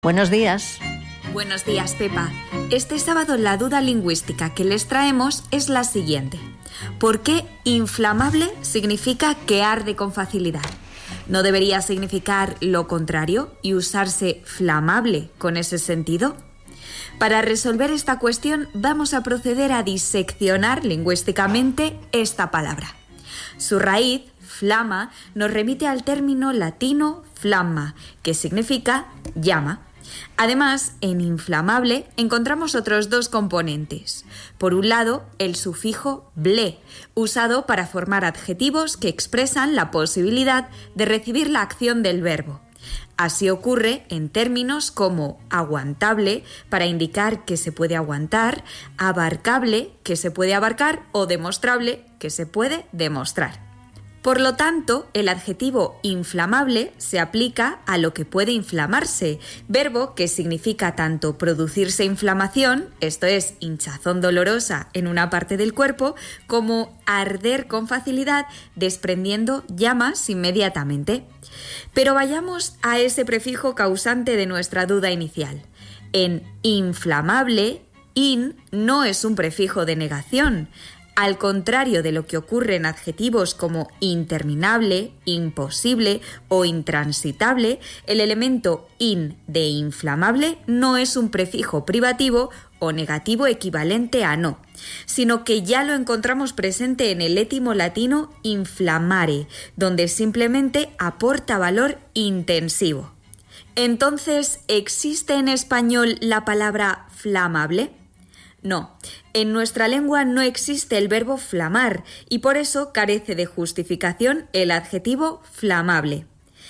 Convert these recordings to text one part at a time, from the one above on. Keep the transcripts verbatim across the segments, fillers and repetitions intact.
Buenos días. Buenos días, Pepa. Este sábado la duda lingüística que les traemos es la siguiente. ¿Por qué inflamable significa que arde con facilidad? ¿No debería significar lo contrario y usarse flamable con ese sentido? Para resolver esta cuestión vamos a proceder a diseccionar lingüísticamente esta palabra. Su raíz, flama, nos remite al término latino flamma, que significa llama. Además, en inflamable encontramos otros dos componentes. Por un lado, el sufijo ble, usado para formar adjetivos que expresan la posibilidad de recibir la acción del verbo. Así ocurre en términos como aguantable, para indicar que se puede aguantar, abarcable, que se puede abarcar, o demostrable, que se puede demostrar. Por lo tanto, el adjetivo inflamable se aplica a lo que puede inflamarse, verbo que significa tanto producirse inflamación, esto es, hinchazón dolorosa en una parte del cuerpo, como arder con facilidad, desprendiendo llamas inmediatamente. Pero vayamos a ese prefijo causante de nuestra duda inicial. En inflamable, in no es un prefijo de negación. Al contrario de lo que ocurre en adjetivos como interminable, imposible o intransitable, el elemento in de inflamable no es un prefijo privativo o negativo equivalente a no, sino que ya lo encontramos presente en el étimo latino inflamare, donde simplemente aporta valor intensivo. Entonces, ¿existe en español la palabra flamable? No, en nuestra lengua no existe el verbo flamar y por eso carece de justificación el adjetivo flamable.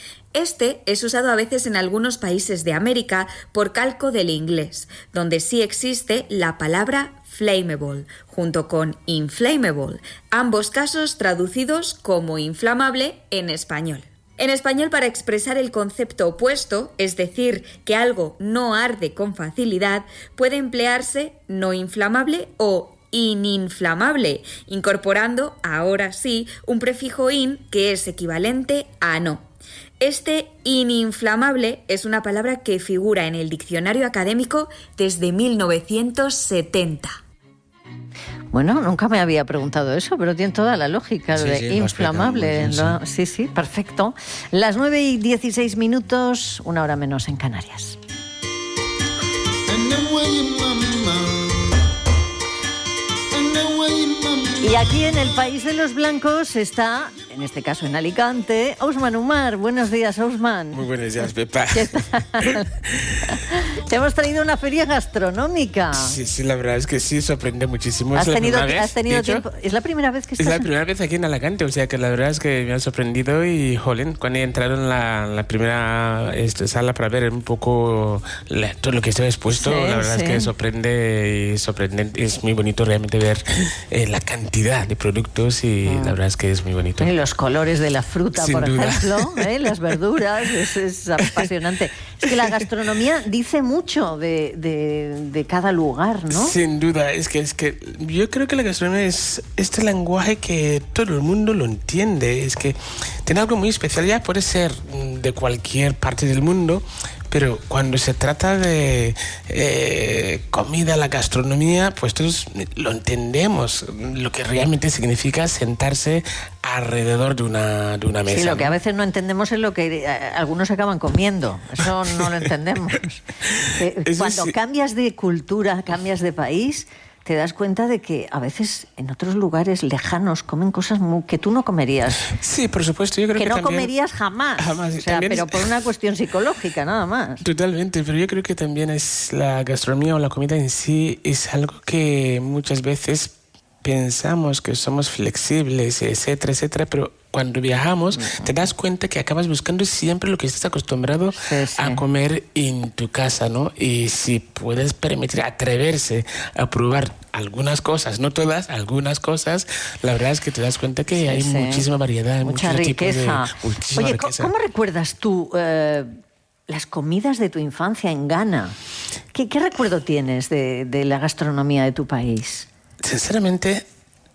Este es usado a veces en algunos países de América por calco del inglés, donde sí existe la palabra flammable, junto con inflammable, ambos casos traducidos como inflamable en español. En español, para expresar el concepto opuesto, es decir, que algo no arde con facilidad, puede emplearse no inflamable o ininflamable, incorporando, ahora sí, un prefijo in que es equivalente a no. Este ininflamable es una palabra que figura en el diccionario académico desde mil novecientos setenta. Bueno, nunca me había preguntado eso, pero tiene toda la lógica, lo sí, de sí, inflamable. Bien, sí. Lo, sí, sí, perfecto. Las nueve y dieciséis minutos, una hora menos en Canarias. Y aquí en el País de los Blancos está, en este caso en Alicante, Ousmane Umar. Buenos días, Ousmane. Muy buenos días, Pepa. Te hemos traído una feria gastronómica. Sí, sí, la verdad es que sí, sorprende muchísimo. ¿Has es tenido, la primera has tenido vez, tiempo? ¿Es la primera vez que estás? Es la primera vez aquí en Alicante, o sea que la verdad es que me ha sorprendido y, jolín, cuando he entrado en la, la primera este, sala para ver un poco la, todo lo que estaba expuesto, sí, la verdad sí. es que sorprende y sorprendente. Es muy bonito realmente ver eh, la cantidad de productos y mm. la verdad es que es muy bonito. Y los colores de la fruta, Sin por duda. ejemplo, ¿eh? Las verduras, es, es apasionante. Es que la gastronomía dice mucho de, de, de cada lugar, ¿no? Sin duda, es que, es que yo creo que la gastronomía es este lenguaje que todo el mundo lo entiende, es que tiene algo muy especial, ya puede ser de cualquier parte del mundo, pero cuando se trata de eh, comida, la gastronomía, pues todos lo entendemos, lo que realmente significa sentarse alrededor de una, de una mesa. Sí, lo que ¿no? a veces no entendemos es lo que algunos acaban comiendo, eso no lo entendemos. Cuando sí. cambias de cultura, cambias de país, te das cuenta de que a veces en otros lugares lejanos comen cosas muy, que tú no comerías. Sí, por supuesto. Yo creo que, que no también, comerías jamás. jamás. O sea, pero es... por una cuestión psicológica, nada más. Totalmente, pero yo creo que también es la gastronomía o la comida en sí es algo que muchas veces pensamos que somos flexibles, etcétera, etcétera, pero cuando viajamos uh-huh. te das cuenta que acabas buscando siempre lo que estás acostumbrado sí, sí. a comer en tu casa, ¿no? Y si puedes permitir atreverse a probar algunas cosas, no todas, algunas cosas, la verdad es que te das cuenta que sí, hay sí. muchísima variedad, mucha riqueza. De, muchísima Oye, riqueza. ¿cómo recuerdas tú eh, las comidas de tu infancia en Ghana? ¿Qué, qué recuerdo tienes de, de la gastronomía de tu país? Sinceramente,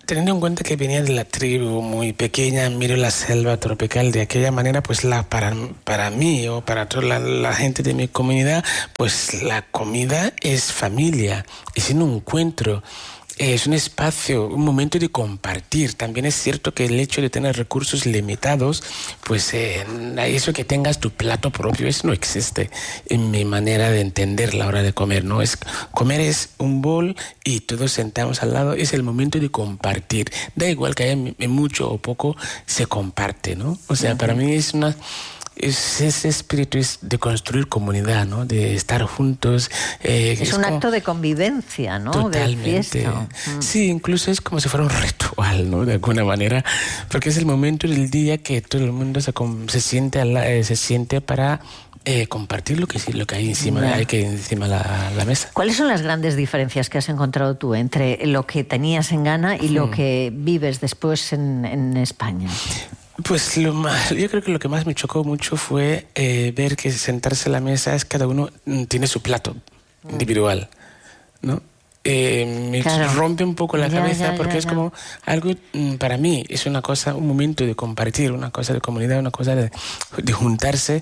teniendo en cuenta que venía de la tribu muy pequeña, miro la selva tropical de aquella manera, pues la para, para mí o para toda la, la gente de mi comunidad, pues la comida es familia, es un encuentro. Es un espacio, un momento de compartir. También es cierto que el hecho de tener recursos limitados, pues eh, eso que tengas tu plato propio, eso no existe en mi manera de entender la hora de comer, ¿no? Es, comer es un bol y todos sentamos al lado, es el momento de compartir. Da igual que haya mucho o poco, se comparte, ¿no? O sea, uh-huh. para mí es una... Es, ese espíritu es de construir comunidad, ¿no? De estar juntos. Eh, es, es un como... acto de convivencia, ¿no? Totalmente. De fiesta. Mm. Sí, incluso es como si fuera un ritual, ¿no? De alguna manera, porque es el momento del día que todo el mundo se, se siente, la, eh, se siente para eh, compartir lo que, lo que hay encima, yeah. hay que encima la, la mesa. ¿Cuáles son las grandes diferencias que has encontrado tú entre lo que tenías en Ghana y mm. lo que vives después en, en España? Pues lo más, yo creo que lo que más me chocó mucho fue eh, ver que sentarse a la mesa es cada uno tiene su plato mm. individual, ¿no? Eh, me claro. rompe un poco la ya, cabeza ya, porque ya, es ya. como algo, para mí, es una cosa, un momento de compartir, una cosa de comunidad, una cosa de, de juntarse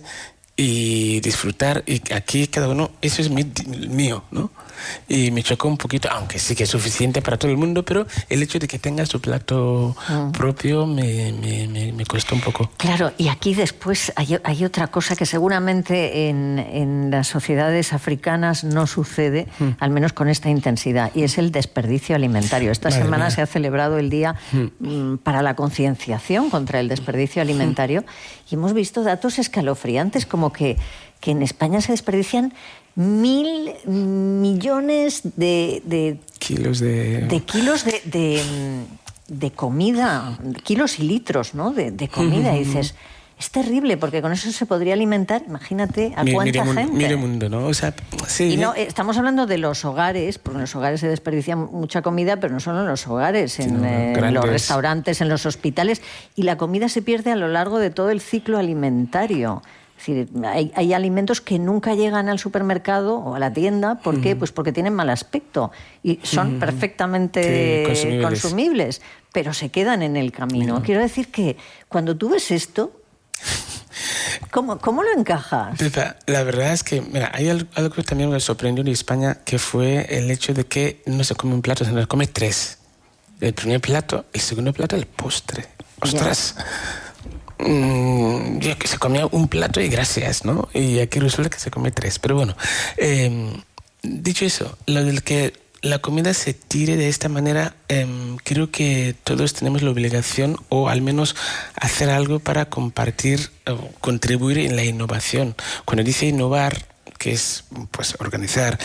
y disfrutar, y aquí cada uno, eso es mi, mío, ¿no? Y me chocó un poquito, aunque sí que es suficiente para todo el mundo, pero el hecho de que tenga su plato mm. propio me, me, me, me costó un poco. Claro, y aquí después hay, hay otra cosa que seguramente en, en las sociedades africanas no sucede, mm. al menos con esta intensidad, y es el desperdicio alimentario. Esta Madre semana mía. se ha celebrado el Día mm. para la concienciación contra el desperdicio alimentario, mm. y hemos visto datos escalofriantes, como que, que en España se desperdician mil millones de, de kilos de, de kilos de, de, de comida, kilos y litros, ¿no? de, de comida. Uh-huh. Y dices, es terrible, porque con eso se podría alimentar, imagínate, a mire, cuánta mire, gente. Mire mundo, ¿no? O sea, sí. Y no, estamos hablando de los hogares, porque en los hogares se desperdicia mucha comida, pero no solo en los hogares, en, sí, eh, en los restaurantes, en los hospitales, y la comida se pierde a lo largo de todo el ciclo alimentario. Es decir, hay, hay alimentos que nunca llegan al supermercado o a la tienda. ¿Por qué? Mm. Pues porque tienen mal aspecto y son mm. perfectamente sí, consumibles. consumibles, pero se quedan en el camino. No. Quiero decir que cuando tú ves esto, ¿cómo, cómo lo encajas? La verdad es que, mira, hay algo, algo que también me sorprendió en España, que fue el hecho de que no se come un plato, sino se come tres. El primer plato, el segundo plato, el postre. ¡Ostras! Ya. Mm, yo que se comía un plato y gracias, ¿no? Y aquí resulta que se come tres. Pero bueno, eh, dicho eso, lo del que la comida se tire de esta manera, eh, creo que todos tenemos la obligación, o al menos hacer algo para compartir o contribuir en la innovación. Cuando dice innovar, que es pues organizar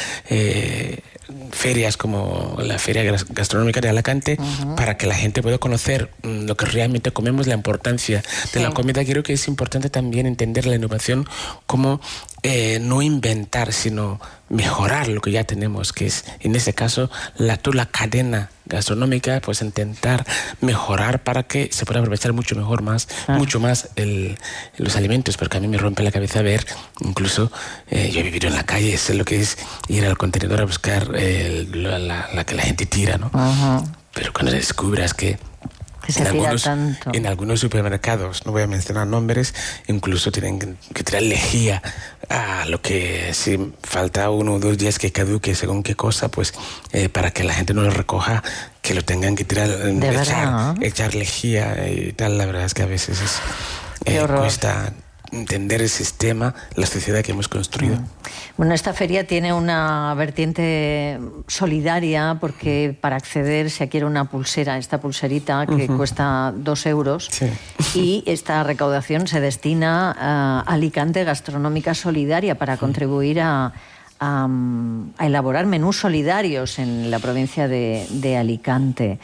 eh, ferias como la Feria Gastronómica de Alicante, uh-huh. para que la gente pueda conocer mm, lo que realmente comemos, la importancia sí. de la comida. Creo que es importante también entender la innovación como eh, no inventar, sino mejorar lo que ya tenemos, que es, en ese caso, la, toda la cadena gastronómica, pues intentar mejorar para que se pueda aprovechar mucho mejor, más, ah. mucho más el, los alimentos, porque a mí me rompe la cabeza ver, incluso, eh, yo he vivido en la calle, sé lo que es ir al contenedor a buscar eh, la, la, la que la gente tira, ¿no? Uh-huh. Pero cuando descubras que Que se en, tira algunos, tanto. en algunos supermercados, no voy a mencionar nombres, incluso tienen que, que tirar lejía a lo que si falta uno o dos días que caduque según qué cosa, pues eh, para que la gente no lo recoja, que lo tengan que tirar, ¿De echar, verdad? echar lejía y tal. La verdad es que a veces es, eh, cuesta entender el sistema, la sociedad que hemos construido. Bueno, esta feria tiene una vertiente solidaria, porque para acceder se adquiere una pulsera, esta pulserita que uh-huh. cuesta dos euros, sí. y esta recaudación se destina a Alicante Gastronómica Solidaria para contribuir a, a, a elaborar menús solidarios en la provincia de, de Alicante.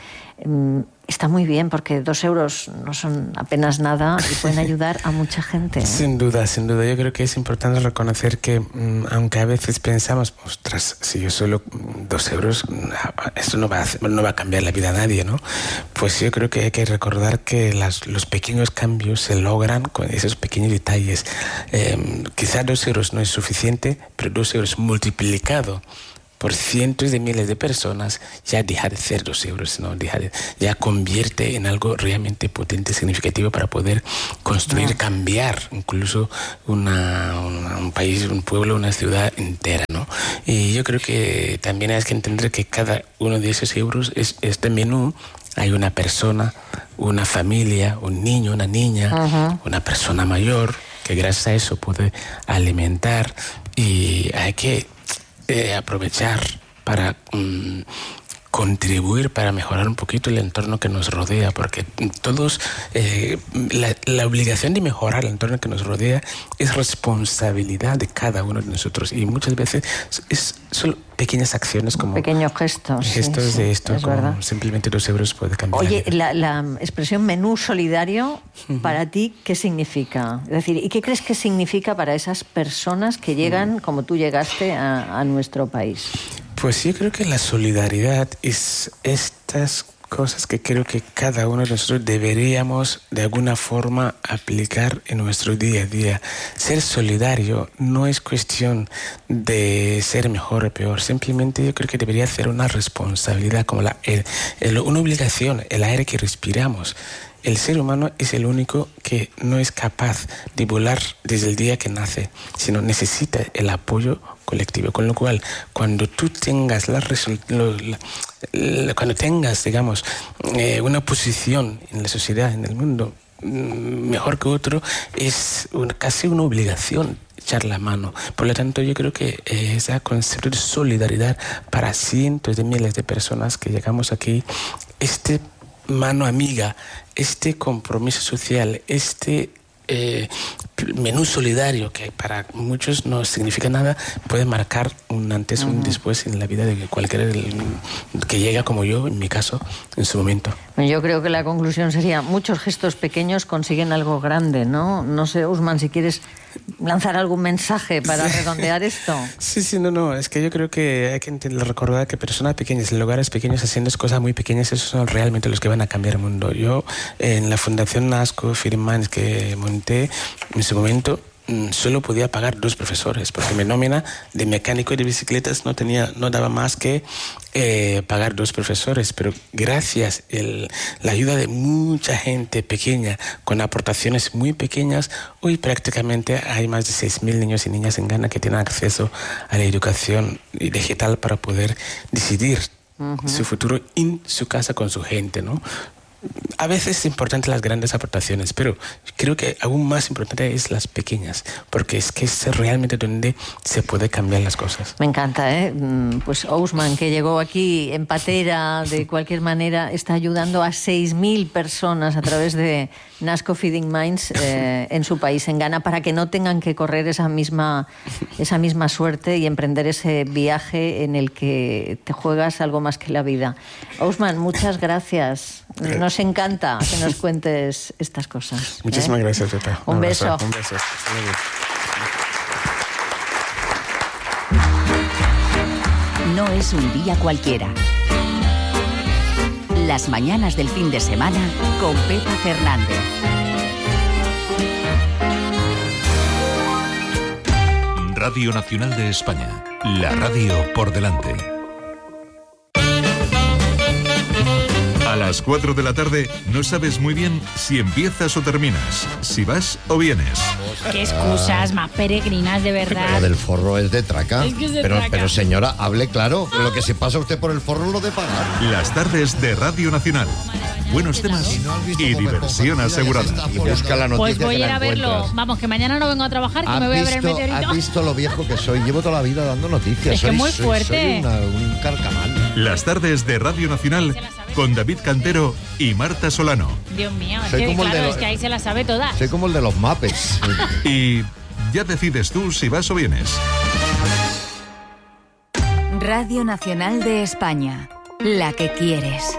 Está muy bien, porque dos euros no son apenas nada y pueden ayudar a mucha gente, ¿eh? Sin duda, sin duda. Yo creo que es importante reconocer que, mmm, aunque a veces pensamos, ostras, si yo solo dos euros, esto no va, a, no va a cambiar la vida a nadie, ¿no? Pues yo creo que hay que recordar que las, los pequeños cambios se logran con esos pequeños detalles. Eh, quizás dos euros no es suficiente, pero dos euros multiplicado por cientos de miles de personas, ya deja de ser dos euros, ¿no? Deja de, ya convierte en algo realmente potente, significativo para poder construir, no. cambiar incluso una, una, un país, un pueblo, una ciudad entera, ¿no? Y yo creo que también hay que entender que cada uno de esos euros, es, este menú, hay una persona, una familia, un niño, una niña, uh-huh. una persona mayor, que gracias a eso puede alimentar, y hay que eh, aprovechar para um, contribuir, para mejorar un poquito el entorno que nos rodea, porque todos, eh, la, la obligación de mejorar el entorno que nos rodea es responsabilidad de cada uno de nosotros, y muchas veces es solo pequeñas acciones como pequeños gestos gestos sí, sí, de esto, como verdad. Simplemente dos euros puede cambiar. Oye, la, la expresión menú solidario, uh-huh. para ti, ¿qué significa? Es decir, ¿y qué crees que significa para esas personas que llegan, uh-huh. como tú llegaste, a, a nuestro país? Pues yo creo que la solidaridad es estas cosas que creo que cada uno de nosotros deberíamos de alguna forma aplicar en nuestro día a día. Ser solidario no es cuestión de ser mejor o peor, simplemente yo creo que debería ser una responsabilidad, como la, el, el, una obligación, el aire que respiramos. El ser humano es el único que no es capaz de volar desde el día que nace, sino necesita el apoyo colectivo. Con lo cual, cuando tú tengas la, lo, la, la cuando tengas, digamos, eh, una posición en la sociedad, en el mundo, mejor que otro, es una, casi una obligación echar la mano. Por lo tanto, yo creo que eh, ese concepto de solidaridad para cientos de miles de personas que llegamos aquí, este mano amiga, este compromiso social, este eh, menú solidario que para muchos no significa nada, puede marcar un antes o uh-huh. un después en la vida de cualquiera que llega como yo, en mi caso, en su momento. Yo creo que la conclusión sería: muchos gestos pequeños consiguen algo grande, ¿no? No sé, Usman, si quieres lanzar algún mensaje para sí. redondear esto. Sí, sí, no, no, es que yo creo que hay que recordar que personas pequeñas, en lugares pequeños, haciendo cosas muy pequeñas, esos son realmente los que van a cambiar el mundo. Yo, en la Fundación Nasco Firmans que monté, en su momento, solo podía pagar dos profesores, porque mi nómina de mecánico y de bicicletas no tenía, no daba más que eh, pagar dos profesores, pero gracias a la ayuda de mucha gente pequeña, con aportaciones muy pequeñas, hoy prácticamente hay más de seis mil niños y niñas en Ghana que tienen acceso a la educación digital para poder decidir uh-huh. su futuro en su casa con su gente, ¿no? A veces es importante las grandes aportaciones, pero creo que aún más importante es las pequeñas, porque es que es realmente donde se puede cambiar las cosas. Me encanta, ¿eh? Pues Ousman, que llegó aquí en patera, de cualquier manera, está ayudando a seis mil personas a través de Nasco Feeding Minds eh, en su país, en Ghana, para que no tengan que correr esa misma, esa misma suerte y emprender ese viaje en el que te juegas algo más que la vida. Ousman, muchas gracias. Nos encanta que nos cuentes estas cosas. Muchísimas ¿eh? gracias, Pepa. Un, Un beso. Un beso. No es un día cualquiera. Las mañanas del fin de semana con Pepa Fernández. Radio Nacional de España. La radio por delante. A las cuatro de la tarde no sabes muy bien si empiezas o terminas, si vas o vienes. Qué excusas más peregrinas, de verdad. Lo del forro es de traca. Es que es de pero, traca. pero señora, hable claro. Lo que se pasa usted por el forro lo de pagar. Las tardes de Radio Nacional. Buenos temas y diversión asegurada. Y busca la noticia. Pues voy que a ir la a verlo. encuentras. Vamos, que mañana no vengo a trabajar, que me voy a ver el visto, meteorito. ¿Has visto lo viejo que soy? Llevo toda la vida dando noticias. Es que soy, muy soy- fuerte. Soy una- un carcamal. Las tardes de Radio Nacional con David Cantero y Marta Solano. Dios mío, es Soy que como el de claro, los- es que ahí se las sabe todas. Soy como el de los Muppets. Y ya decides tú si vas o vienes. Radio Nacional de España. La que quieres.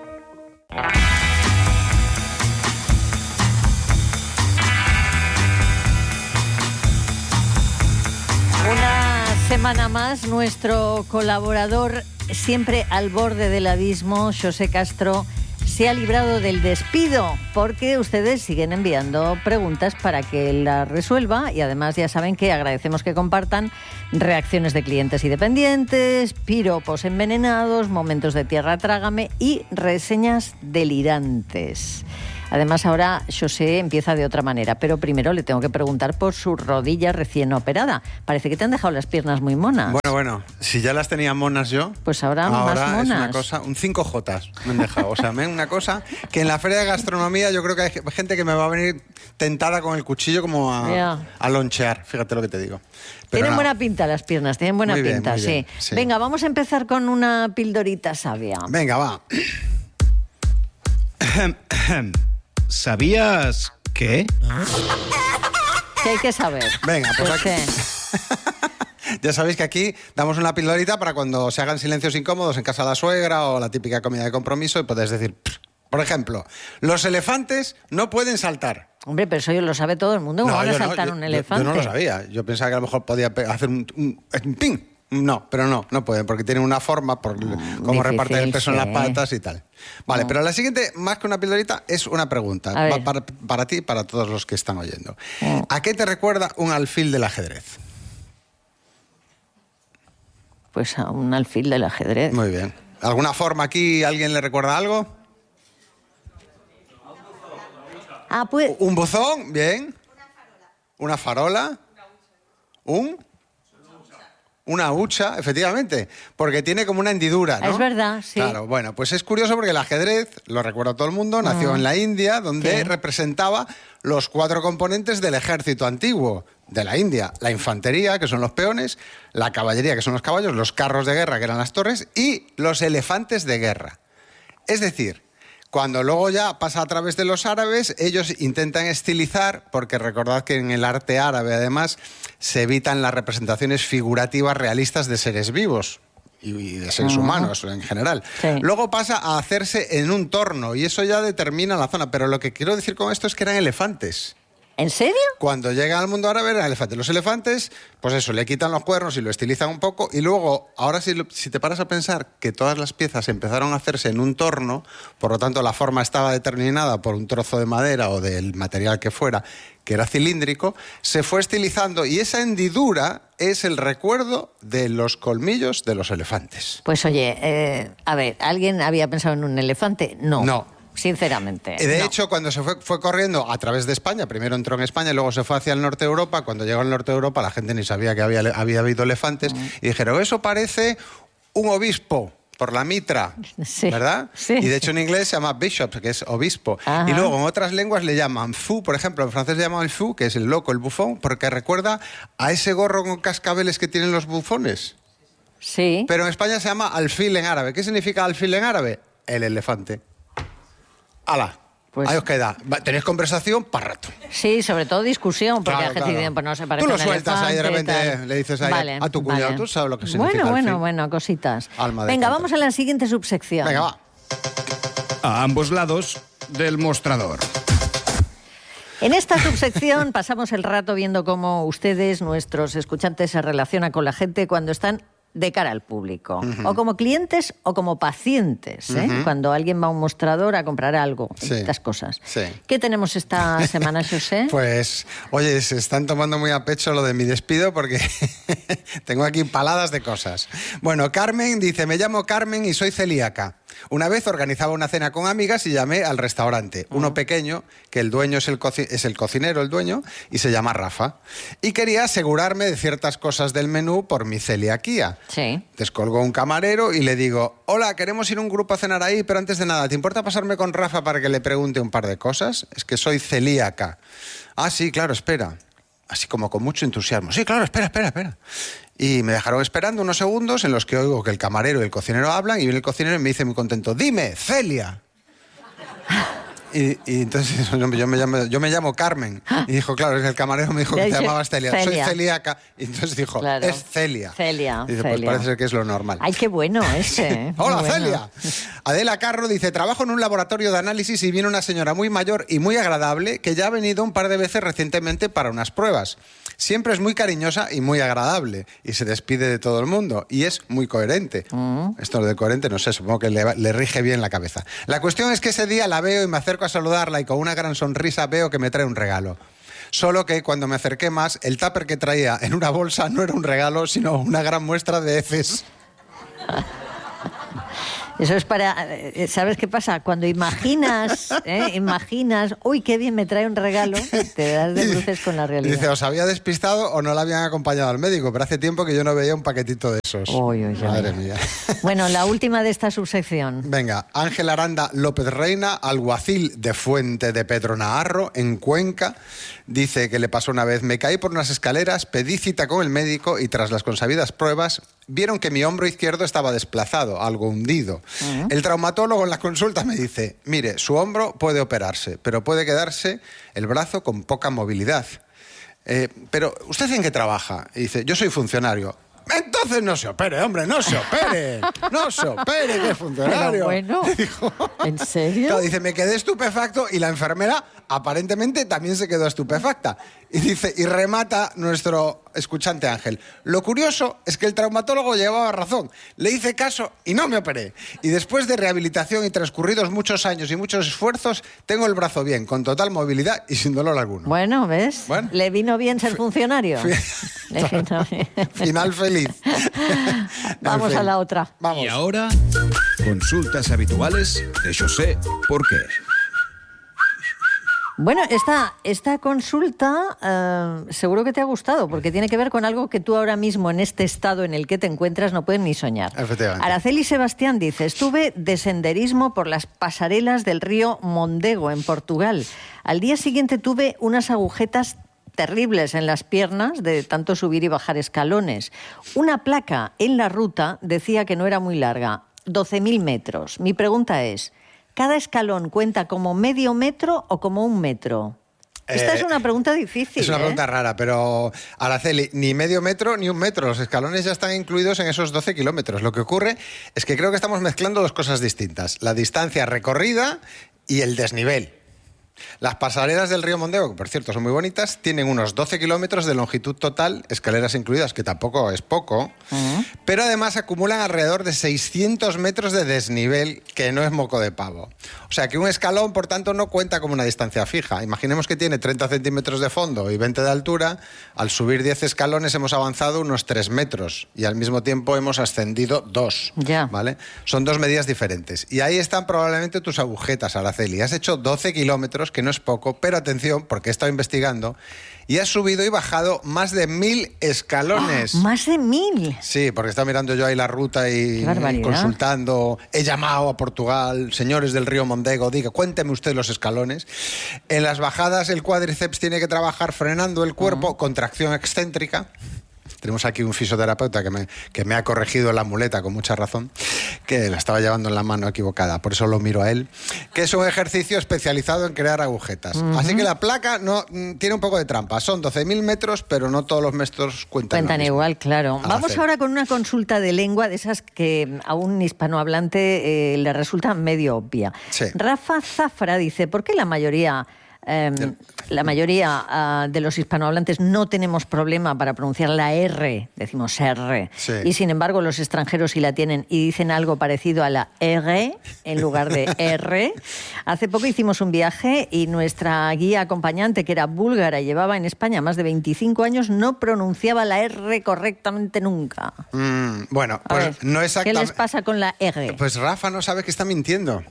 Una semana más, nuestro colaborador siempre al borde del abismo, José Castro, se ha librado del despido, porque ustedes siguen enviando preguntas para que él las resuelva, y además ya saben que agradecemos que compartan reacciones de clientes y dependientes, piropos envenenados, momentos de tierra trágame y reseñas delirantes. Además, ahora José empieza de otra manera, pero primero le tengo que preguntar por su rodilla recién operada. Parece que te han dejado las piernas muy monas. Bueno, bueno, si ya las tenía monas yo, pues ahora, ahora más monas. es una cosa, un cinco jotas me han dejado. O sea, me una cosa que en la feria de gastronomía yo creo que hay gente que me va a venir tentada con el cuchillo como a, yeah. a lonchear, fíjate lo que te digo. Pero tienen no. buena pinta las piernas, tienen buena muy pinta, bien, muy sí. bien, sí. Venga, vamos a empezar con una pildorita sabia. Venga, va. ¿Sabías qué? ¿Qué hay que saber? Venga, pues, pues aquí... Ya sabéis que aquí damos una pildorita para cuando se hagan silencios incómodos en casa de la suegra o la típica comida de compromiso y podéis decir, por ejemplo, los elefantes no pueden saltar. Hombre, pero eso lo sabe todo el mundo. ¿Cómo no, van a saltar no, yo, un elefante? Yo, yo no lo sabía. Yo pensaba que a lo mejor podía hacer un, un, un ping. No, pero no, no pueden, porque tienen una forma, por mm, cómo reparten el peso sí. en las patas y tal. Vale, no. Pero la siguiente, más que una pildorita, es una pregunta para, para, para ti y para todos los que están oyendo. Mm. ¿A qué te recuerda un alfil del ajedrez? Pues a un alfil del ajedrez. Muy bien. ¿Alguna forma aquí? ¿Alguien le recuerda algo? Ah, pues... ¿Un buzón? Bien. ¿Una farola? ¿Un...? Una hucha, efectivamente, porque tiene como una hendidura, ¿no? Es verdad, sí. Claro, bueno, pues es curioso porque el ajedrez, lo recuerda todo el mundo, nació mm. en la India, donde ¿Qué? representaba los cuatro componentes del ejército antiguo de la India. La infantería, que son los peones, la caballería, que son los caballos, los carros de guerra, que eran las torres, y los elefantes de guerra. Es decir... Cuando luego ya pasa a través de los árabes, ellos intentan estilizar, porque recordad que en el arte árabe, además, se evitan las representaciones figurativas realistas de seres vivos y de seres uh-huh. humanos en general. Sí. Luego pasa a hacerse en un torno y eso ya determina la zona. Pero lo que quiero decir con esto es que eran elefantes. ¿En serio? Cuando llega al mundo árabe eran elefantes. Los elefantes, pues eso, le quitan los cuernos y lo estilizan un poco. Y luego, ahora si, si te paras a pensar que todas las piezas empezaron a hacerse en un torno, por lo tanto la forma estaba determinada por un trozo de madera o del material que fuera, que era cilíndrico, se fue estilizando y esa hendidura es el recuerdo de los colmillos de los elefantes. Pues oye, eh, a ver, ¿alguien había pensado en un elefante? No. No. Sinceramente. De no. hecho, cuando se fue, fue corriendo a través de España, primero entró en España y luego se fue hacia el norte de Europa, cuando llegó al norte de Europa la gente ni sabía que había, había habido elefantes, mm. y dijeron, eso parece un obispo, por la mitra, sí, ¿verdad? Sí. Y de hecho en inglés se llama bishop, que es obispo. Ajá. Y luego en otras lenguas le llaman fou, por ejemplo, en francés le llaman el fou, que es el loco, el bufón, porque recuerda a ese gorro con cascabeles que tienen los bufones. Sí. Pero en España se llama alfil en árabe. ¿Qué significa alfil en árabe? El elefante. ¡Hala! Pues, ahí os queda. Tenéis conversación para rato. Sí, sobre todo discusión, porque claro, la gente claro. dice, pues no se parece. Tú lo sueltas ahí, de repente tal. le dices ahí vale, a tu cuñado, vale. Tú sabes lo que significa. Bueno, bueno, alfil. bueno, cositas. Alma de Venga, canto. vamos a la siguiente subsección. Venga, va. A ambos lados del mostrador. En esta subsección pasamos el rato viendo cómo ustedes, nuestros escuchantes, se relacionan con la gente cuando están de cara al público, uh-huh. o como clientes o como pacientes, ¿eh? Uh-huh. Cuando alguien va a un mostrador a comprar algo, sí. estas cosas. Sí. ¿Qué tenemos esta semana, José? Pues, oye, se están tomando muy a pecho lo de mi despido porque tengo aquí paladas de cosas. Bueno, Carmen dice, me llamo Carmen y soy celíaca. Una vez organizaba una cena con amigas y llamé al restaurante, uh-huh. uno pequeño, que el dueño es el, coci- es el cocinero, el dueño, y se llama Rafa. Y quería asegurarme de ciertas cosas del menú por mi celiaquía. Sí. Descolgó un camarero y le digo, hola, queremos ir un grupo a cenar ahí, pero antes de nada, ¿te importa pasarme con Rafa para que le pregunte un par de cosas? Es que soy celíaca. Ah, sí, claro, espera. Así como con mucho entusiasmo. Sí, claro, espera, espera, espera. Y me dejaron esperando unos segundos en los que oigo que el camarero y el cocinero hablan y viene el cocinero y me dice muy contento, dime, Celia. Y, y entonces yo me, llamo, yo me llamo Carmen. Y dijo, claro, es que el camarero me dijo que te llamabas Celia. Celia. Soy celíaca. Y entonces dijo, claro. Es Celia. Celia. Y dice, Celia. pues parece ser que es lo normal. Ay, qué bueno ese. ¿eh? Hola, bueno. Celia. Adela Carro dice, trabajo en un laboratorio de análisis y viene una señora muy mayor y muy agradable que ya ha venido un par de veces recientemente para unas pruebas. Siempre es muy cariñosa y muy agradable y se despide de todo el mundo y es muy coherente. Uh-huh. Esto de coherente, no sé, supongo que le, le rige bien la cabeza. La cuestión es que ese día la veo y me acerco a saludarla y con una gran sonrisa veo que me trae un regalo. Solo que cuando me acerqué más, el tupper que traía en una bolsa no era un regalo, sino una gran muestra de heces. Eso es para... ¿Sabes qué pasa? Cuando imaginas, ¿eh? imaginas, uy, qué bien me trae un regalo, te das de bruces con la realidad. Dice, os había despistado o no la habían acompañado al médico, pero hace tiempo que yo no veía un paquetito de esos. Uy, uy, Madre uy. mía. Bueno, la última de esta subsección. Venga, Ángel Aranda López Reina, alguacil de Fuente de Pedro Naharro, en Cuenca, dice que le pasó una vez, me caí por unas escaleras, pedí cita con el médico y tras las consabidas pruebas vieron que mi hombro izquierdo estaba desplazado, algo hundido. Uh-huh. El traumatólogo en la consulta me dice, mire, su hombro puede operarse, pero puede quedarse el brazo con poca movilidad. Eh, pero, ¿usted en qué trabaja? Y dice, yo soy funcionario. Entonces no se opere, hombre, no se opere. No se opere, que es funcionario. Pero bueno, dijo, ¿en serio? Claro, dice, me quedé estupefacto y la enfermera aparentemente también se quedó estupefacta. Y dice, y remata nuestro escuchante Ángel. Lo curioso es que el traumatólogo llevaba razón. Le hice caso y no me operé. Y después de rehabilitación y transcurridos muchos años y muchos esfuerzos, tengo el brazo bien, con total movilidad y sin dolor alguno. Bueno, ¿ves? Bueno. ¿Le vino bien ser funcionario? Fi- Le vino bien. Final feliz. Vamos En fin. a la otra. Vamos. Y ahora, consultas habituales de José Porqué. Bueno, esta, esta consulta eh, seguro que te ha gustado, porque tiene que ver con algo que tú ahora mismo, en este estado en el que te encuentras, no puedes ni soñar. Efectivamente. Araceli Sebastián dice, estuve de senderismo por las pasarelas del río Mondego, en Portugal. Al día siguiente tuve unas agujetas terribles en las piernas de tanto subir y bajar escalones. Una placa en la ruta decía que no era muy larga, doce mil metros. Mi pregunta es, ¿cada escalón cuenta como medio metro o como un metro? Esta Eh, es una pregunta difícil. Es una ¿eh? pregunta rara, pero Araceli, ni medio metro ni un metro. Los escalones ya están incluidos en esos doce kilómetros. Lo que ocurre es que creo que estamos mezclando dos cosas distintas. La distancia recorrida y el desnivel. Las pasarelas del río Mondego, que por cierto son muy bonitas, tienen unos doce kilómetros de longitud total, escaleras incluidas, que tampoco es poco, uh-huh. pero además acumulan alrededor de seiscientos metros de desnivel, que no es moco de pavo. O sea que un escalón, por tanto, no cuenta como una distancia fija. Imaginemos que tiene treinta centímetros de fondo y veinte de altura. Al subir diez escalones hemos avanzado unos tres metros y al mismo tiempo hemos ascendido dos. Ya. ¿Vale? Son dos medidas diferentes. Y ahí están probablemente tus agujetas, Araceli. Has hecho doce kilómetros, que no es poco, pero atención, porque he estado investigando y has subido y bajado más de mil escalones. ¡Oh, más de mil! Sí, porque estaba mirando yo ahí la ruta y, ¡Qué barbaridad! y consultando. He llamado a Portugal, señores del río Mondego, diga, cuénteme usted los escalones. En las bajadas el cuádriceps tiene que trabajar frenando el cuerpo, uh-huh. con tracción excéntrica. Tenemos aquí un fisioterapeuta que me, que me ha corregido la muleta con mucha razón, que la estaba llevando en la mano equivocada, por eso lo miro a él, que es un ejercicio especializado en crear agujetas. Uh-huh. Así que la placa no tiene un poco de trampa. Son doce mil metros, pero no todos los metros cuentan. Cuentan igual, claro. A Vamos hacer. ahora con una consulta de lengua de esas que a un hispanohablante eh, le resulta medio obvia. Sí. Rafa Zafra dice, ¿por qué la mayoría... Eh, la mayoría uh, de los hispanohablantes no tenemos problema para pronunciar la R, decimos R, sí. y sin embargo los extranjeros sí la tienen y dicen algo parecido a la R en lugar de R? Hace poco hicimos un viaje y nuestra guía acompañante, que era búlgara y llevaba en España más de veinticinco años, no pronunciaba la R correctamente nunca. Mm, bueno, A pues ver, no exactamente. ¿qué les pasa con la R? Pues Rafa no sabe que está mintiendo.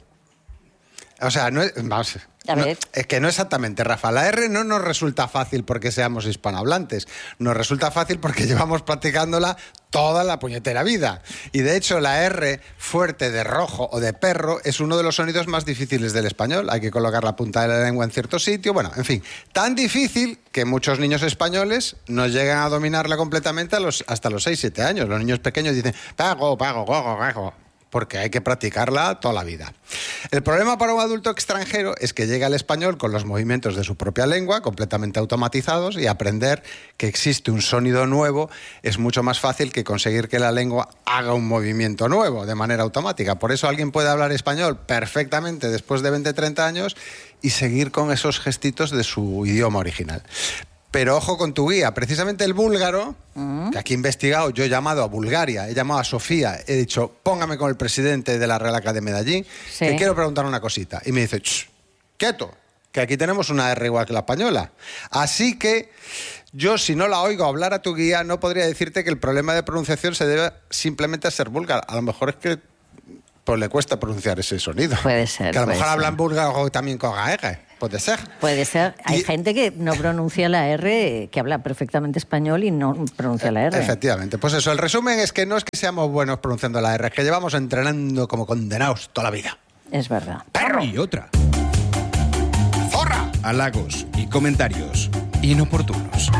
O sea, no es, vamos, A no, ver. es que no exactamente, Rafa. La R no nos resulta fácil porque seamos hispanohablantes. Nos resulta fácil porque llevamos practicándola toda la puñetera vida. Y de hecho, la R fuerte de rojo o de perro es uno de los sonidos más difíciles del español. Hay que colocar la punta de la lengua en cierto sitio. Bueno, en fin, tan difícil que muchos niños españoles no llegan a dominarla completamente a los, hasta los seis siete años. Los niños pequeños dicen, pago, pago, gogo, gago. porque hay que practicarla toda la vida. El problema para un adulto extranjero es que llega al español con los movimientos de su propia lengua, completamente automatizados, y aprender que existe un sonido nuevo es mucho más fácil que conseguir que la lengua haga un movimiento nuevo de manera automática. Por eso alguien puede hablar español perfectamente después de veinte, treinta años y seguir con esos gestitos de su idioma original. Pero ojo con tu guía, precisamente el búlgaro, uh-huh. que aquí he investigado, yo he llamado a Bulgaria, he llamado a Sofía, he dicho, póngame con el presidente de la Real Academia de allí, sí. que quiero preguntar una cosita. Y me dice, quieto, que aquí tenemos una R igual que la española. Así que yo, si no la oigo hablar a tu guía, no podría decirte que el problema de pronunciación se debe simplemente a ser búlgara. A lo mejor es que pues, le cuesta pronunciar ese sonido. Puede ser. Que a lo mejor ser. hablan búlgaro también con A R. Puede ser. Puede ser. Hay y, gente que no pronuncia la R, que habla perfectamente español y no pronuncia la R. Efectivamente. Pues eso, el resumen es que no es que seamos buenos pronunciando la R, es que llevamos entrenando como condenados toda la vida. Es verdad. ¡Perro! Y otra. ¡Zorra! Halagos y comentarios inoportunos.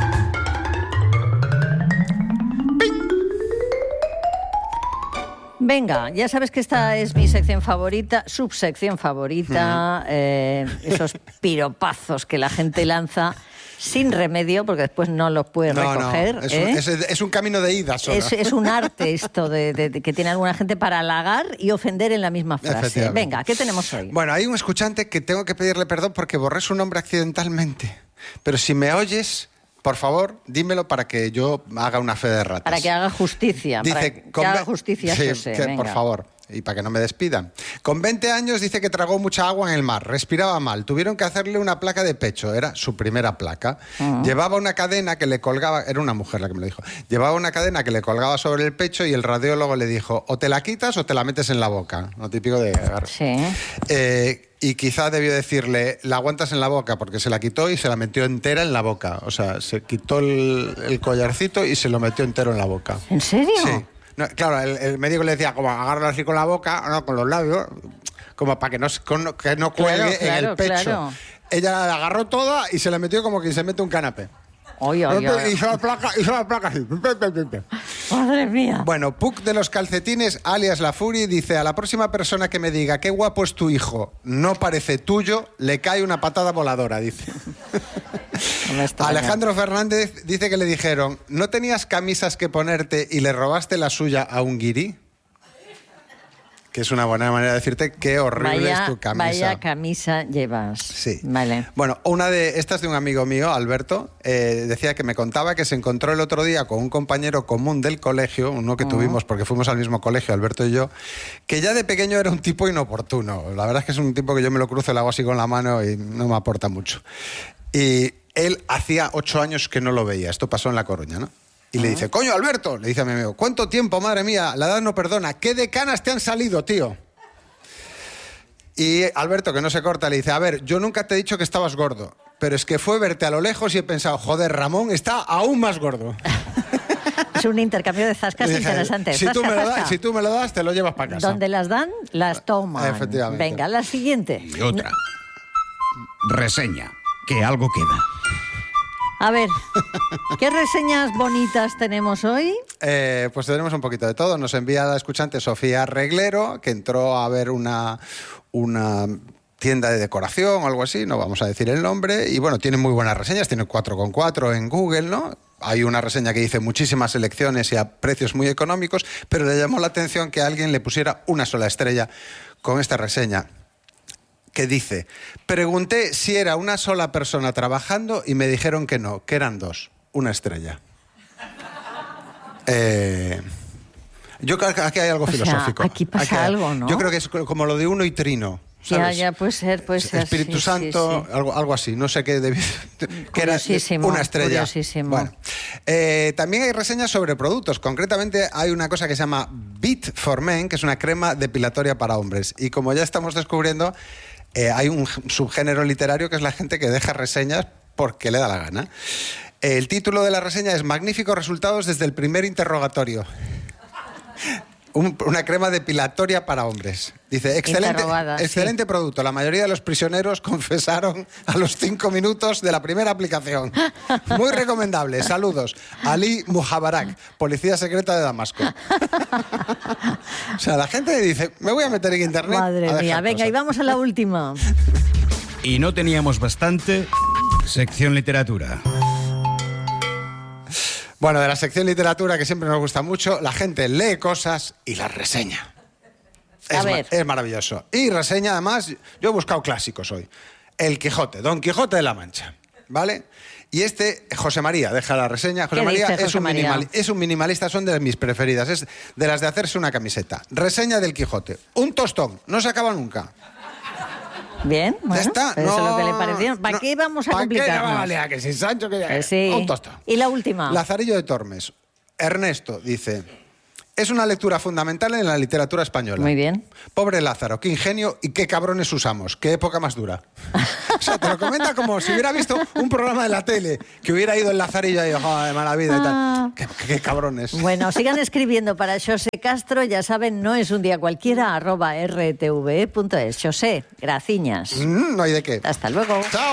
Venga, ya sabes que esta es mi sección favorita, subsección favorita, eh, esos piropazos que la gente lanza sin remedio, porque después no los puedes no, recoger. No, es, ¿eh? un, es, es un camino de ida solo. Es, es un arte esto de, de, de que tiene alguna gente para halagar y ofender en la misma frase. Venga, ¿qué tenemos hoy? Bueno, hay un escuchante que tengo que pedirle perdón porque borré su nombre accidentalmente. Pero si me oyes, por favor, dímelo para que yo haga una fe de ratas. Para que haga justicia. Dice, para que, que haga justicia, sí, José, que, por favor. Y para que no me despidan. Con veinte años dice que tragó mucha agua en el mar, respiraba mal, tuvieron que hacerle una placa de pecho, era su primera placa. Uh-huh. Llevaba una cadena que le colgaba, era una mujer la que me lo dijo, llevaba una cadena que le colgaba sobre el pecho y el radiólogo le dijo, o te la quitas o te la metes en la boca. Lo típico de... Sí. Eh, y quizá debió decirle, la aguantas en la boca, porque se la quitó y se la metió entera en la boca. O sea, se quitó el, el collarcito y se lo metió entero en la boca. ¿En serio? Sí. No, claro, el, el médico le decía, como agárralo así con la boca, no, con los labios, como para que no, con, que no cuelgue claro, claro, en el pecho. Claro. Ella la agarró toda y se la metió como quien se mete un canapé. Oye, oye, oye. Hizo la placa, hizo la placa así. Madre mía. Bueno, Puck de los calcetines, alias La Fury, dice, a la próxima persona que me diga qué guapo es tu hijo, no parece tuyo, le cae una patada voladora, dice. No Alejandro Fernández dice que le dijeron, ¿no tenías camisas que ponerte y le robaste la suya a un guirí? Que es una buena manera de decirte qué horrible vaya, es tu camisa. Vaya camisa llevas. Sí. Vale. Bueno, una de estas de un amigo mío, Alberto, eh, decía que me contaba que se encontró el otro día con un compañero común del colegio, uno que uh-huh. tuvimos porque fuimos al mismo colegio, Alberto y yo, que ya de pequeño era un tipo inoportuno. La verdad es que es un tipo que yo me lo cruzo, le hago así con la mano y no me aporta mucho. Y él hacía ocho años que no lo veía. Esto pasó en La Coruña, ¿no? Y le dice, coño, Alberto, le dice a mi amigo, ¿cuánto tiempo, madre mía? La edad no perdona. ¿Qué de canas te han salido, tío? Y Alberto, que no se corta, le dice, a ver, yo nunca te he dicho que estabas gordo, pero es que fue verte a lo lejos y he pensado, joder, Ramón está aún más gordo. Es un intercambio de zascas dije, interesante. Si, zasca, tú me lo zasca. das, si tú me lo das, te lo llevas para casa. Donde las dan, las toman. Efectivamente. Venga, la siguiente. Y otra. No. Reseña. Que algo queda. A ver, ¿qué reseñas bonitas tenemos hoy? Eh, pues tenemos un poquito de todo. Nos envía la escuchante Sofía Reglero, que entró a ver una, una tienda de decoración o algo así, no vamos a decir el nombre, y bueno, tiene muy buenas reseñas, tiene cuatro coma cuatro en Google, ¿no? Hay una reseña que dice muchísimas selecciones y a precios muy económicos, pero le llamó la atención que alguien le pusiera una sola estrella con esta reseña, que dice, pregunté si era una sola persona trabajando y me dijeron que no, que eran dos, una estrella. Eh, yo creo que aquí hay algo o filosófico. Sea, aquí pasa aquí, algo, ¿no? Yo creo que es como lo de uno y trino. Ya, ¿sabes? ya, puede ser, puede ser. Espíritu sí, Santo, sí, sí. Algo, algo así, no sé qué, debía, que era una estrella. Curiosísimo. Bueno, eh, también hay reseñas sobre productos, concretamente hay una cosa que se llama Beat for Men, que es una crema depilatoria para hombres, y como ya estamos descubriendo, eh, hay un subgénero literario que es la gente que deja reseñas porque le da la gana. El título de la reseña es Magníficos resultados desde el primer interrogatorio. Un- una crema depilatoria para hombres. Dice, excelente, Interrogada, excelente sí. producto. La mayoría de los prisioneros confesaron a los cinco minutos de la primera aplicación. Muy recomendable. Saludos. Ali Mujabarak, policía secreta de Damasco. O sea, la gente dice, me voy a meter en internet. a Madre dejar mía, venga, cosas. y vamos a la última. Y no teníamos bastante. Sección literatura. Bueno, de la sección literatura, que siempre nos gusta mucho, la gente lee cosas y las reseña. A Es, ma- ver. es maravilloso. Y reseña, además, yo he buscado clásicos hoy. El Quijote, Don Quijote de la Mancha, ¿vale? Y este, José María, deja la reseña. José ¿Qué María, dice es, José un María? minimali- es un minimalista, son de mis preferidas, es de las de hacerse una camiseta. Reseña del Quijote. Un tostón, no se acaba nunca. Bien, bueno, ya está. pero eso es no- lo que le pareció. ¿Para no- qué vamos a ¿para qué complicarnos? le va a valer? Que si Sancho, que ya- Eh, sí. Un tostón. Y la última. Lazarillo de Tormes. Ernesto dice, es una lectura fundamental en la literatura española. Muy bien. Pobre Lázaro, qué ingenio y qué cabrones usamos. Qué época más dura. O sea, te lo comenta como si hubiera visto un programa de la tele, que hubiera ido el Lazarillo y joder, mala vida y Ah. tal. Qué, qué cabrones. Bueno, sigan escribiendo para Xosé Castro, ya saben, no es un día cualquiera, arroba r t v punto es. Xosé, graciñas. Mm, no hay de qué. Hasta luego. Chao.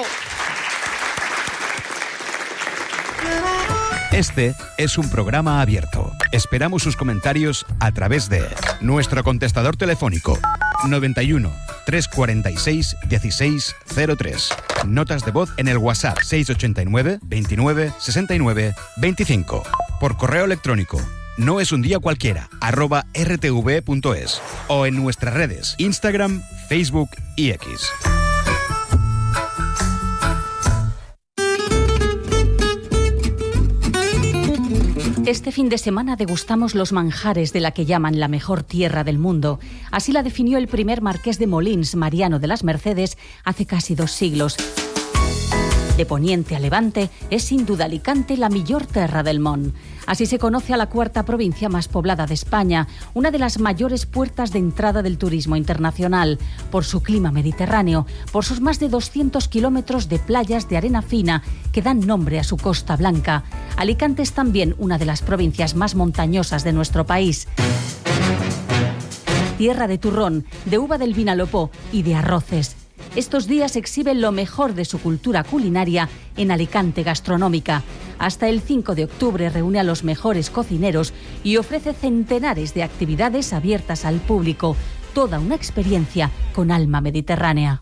Este es un programa abierto. Esperamos sus comentarios a través de nuestro contestador telefónico noventa y uno, trescientos cuarenta y seis, dieciséis cero tres. Notas de voz en el WhatsApp seiscientos ochenta y nueve, veintinueve, sesenta y nueve, veinticinco. Por correo electrónico no es un día cualquiera, arroba r t v punto es. O en nuestras redes Instagram, Facebook y X. Este fin de semana degustamos los manjares de la que llaman la mejor tierra del mundo. Así la definió el primer marqués de Molins, Mariano de las Mercedes, hace casi dos siglos. De poniente a levante, es sin duda Alicante la millor terra del món. Así se conoce a la cuarta provincia más poblada de España, una de las mayores puertas de entrada del turismo internacional, por su clima mediterráneo, por sus más de doscientos kilómetros de playas de arena fina que dan nombre a su Costa Blanca. Alicante es también una de las provincias más montañosas de nuestro país. Tierra de turrón, de uva del Vinalopó y de arroces. Estos días exhiben lo mejor de su cultura culinaria en Alicante Gastronómica. Hasta el cinco de octubre reúne a los mejores cocineros y ofrece centenares de actividades abiertas al público. Toda una experiencia con alma mediterránea.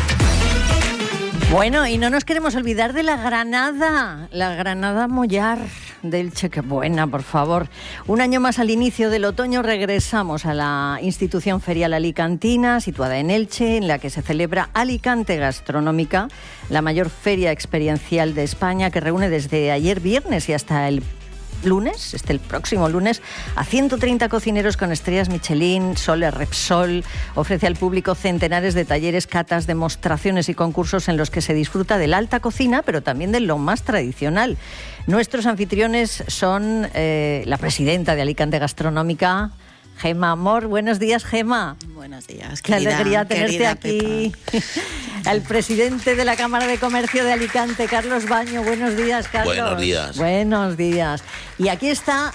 Bueno, y no nos queremos olvidar de la Granada, la Granada Mollar del Che, qué buena, por favor. Un año más al inicio del otoño regresamos a la institución ferial alicantina, situada en Elche, en la que se celebra Alicante Gastronómica, la mayor feria experiencial de España, que reúne desde ayer viernes y hasta el lunes, este el próximo lunes, a ciento treinta cocineros con estrellas Michelin, Sole Repsol. Ofrece al público centenares de talleres, catas, demostraciones y concursos en los que se disfruta de la alta cocina, pero también de lo más tradicional. Nuestros anfitriones son eh, la presidenta de Alicante Gastronómica, Gema Amor. Buenos días, Gema. Buenos días, Qué querida, alegría tenerte querida aquí. Al presidente de la Cámara de Comercio de Alicante, Carlos Baño. Buenos días, Carlos. Buenos días. Buenos días. Y aquí está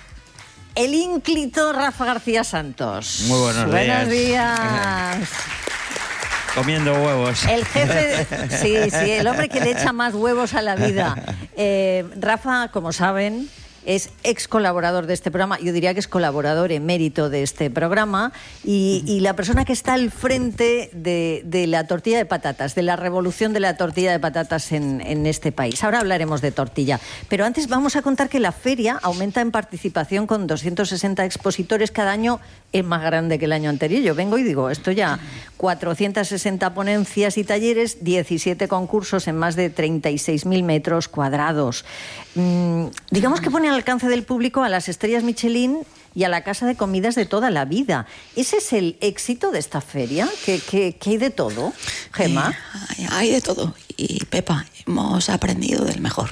el ínclito Rafa García Santos. Muy buenos, buenos días. días. Comiendo huevos. El jefe, sí, sí, el hombre que le echa más huevos a la vida. Eh, Rafa, como saben, es ex colaborador de este programa, yo diría que es colaborador emérito de este programa, y, y la persona que está al frente de, de la tortilla de patatas, de la revolución de la tortilla de patatas en, en este país. Ahora hablaremos de tortilla, pero antes vamos a contar que la feria aumenta en participación con doscientos sesenta expositores cada año, es más grande que el año anterior. Yo vengo y digo, esto ya, cuatrocientas sesenta ponencias y talleres, diecisiete concursos en más de treinta y seis mil metros cuadrados. Mm, digamos que pone al alcance del público a las estrellas Michelin y a la casa de comidas de toda la vida. ¿Ese es el éxito de esta feria? ¿Qué, qué, qué hay de todo, Gema? Eh, hay, hay de todo. Y Pepa, hemos aprendido del mejor.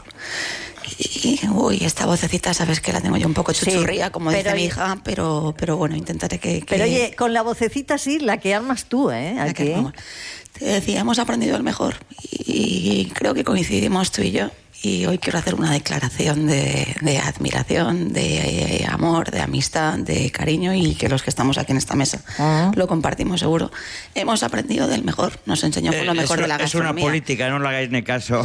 Y, uy, esta vocecita, sabes que la tengo yo un poco chuchurría, Sí, como pero dice mi oye- hija, pero, pero bueno, intentaré que... que- Pero oye, con la vocecita sí, la que armas tú, ¿eh? la que Aquí. vamos. Te decía, hemos aprendido el mejor. Y creo que coincidimos tú y yo. y hoy quiero hacer una declaración de, de admiración, de eh, amor, de amistad, de cariño, y que los que estamos aquí en esta mesa uh-huh. lo compartimos seguro. Hemos aprendido del mejor, nos enseñó con lo mejor eh, de la gastronomía. Es una política, no le hagáis ni caso.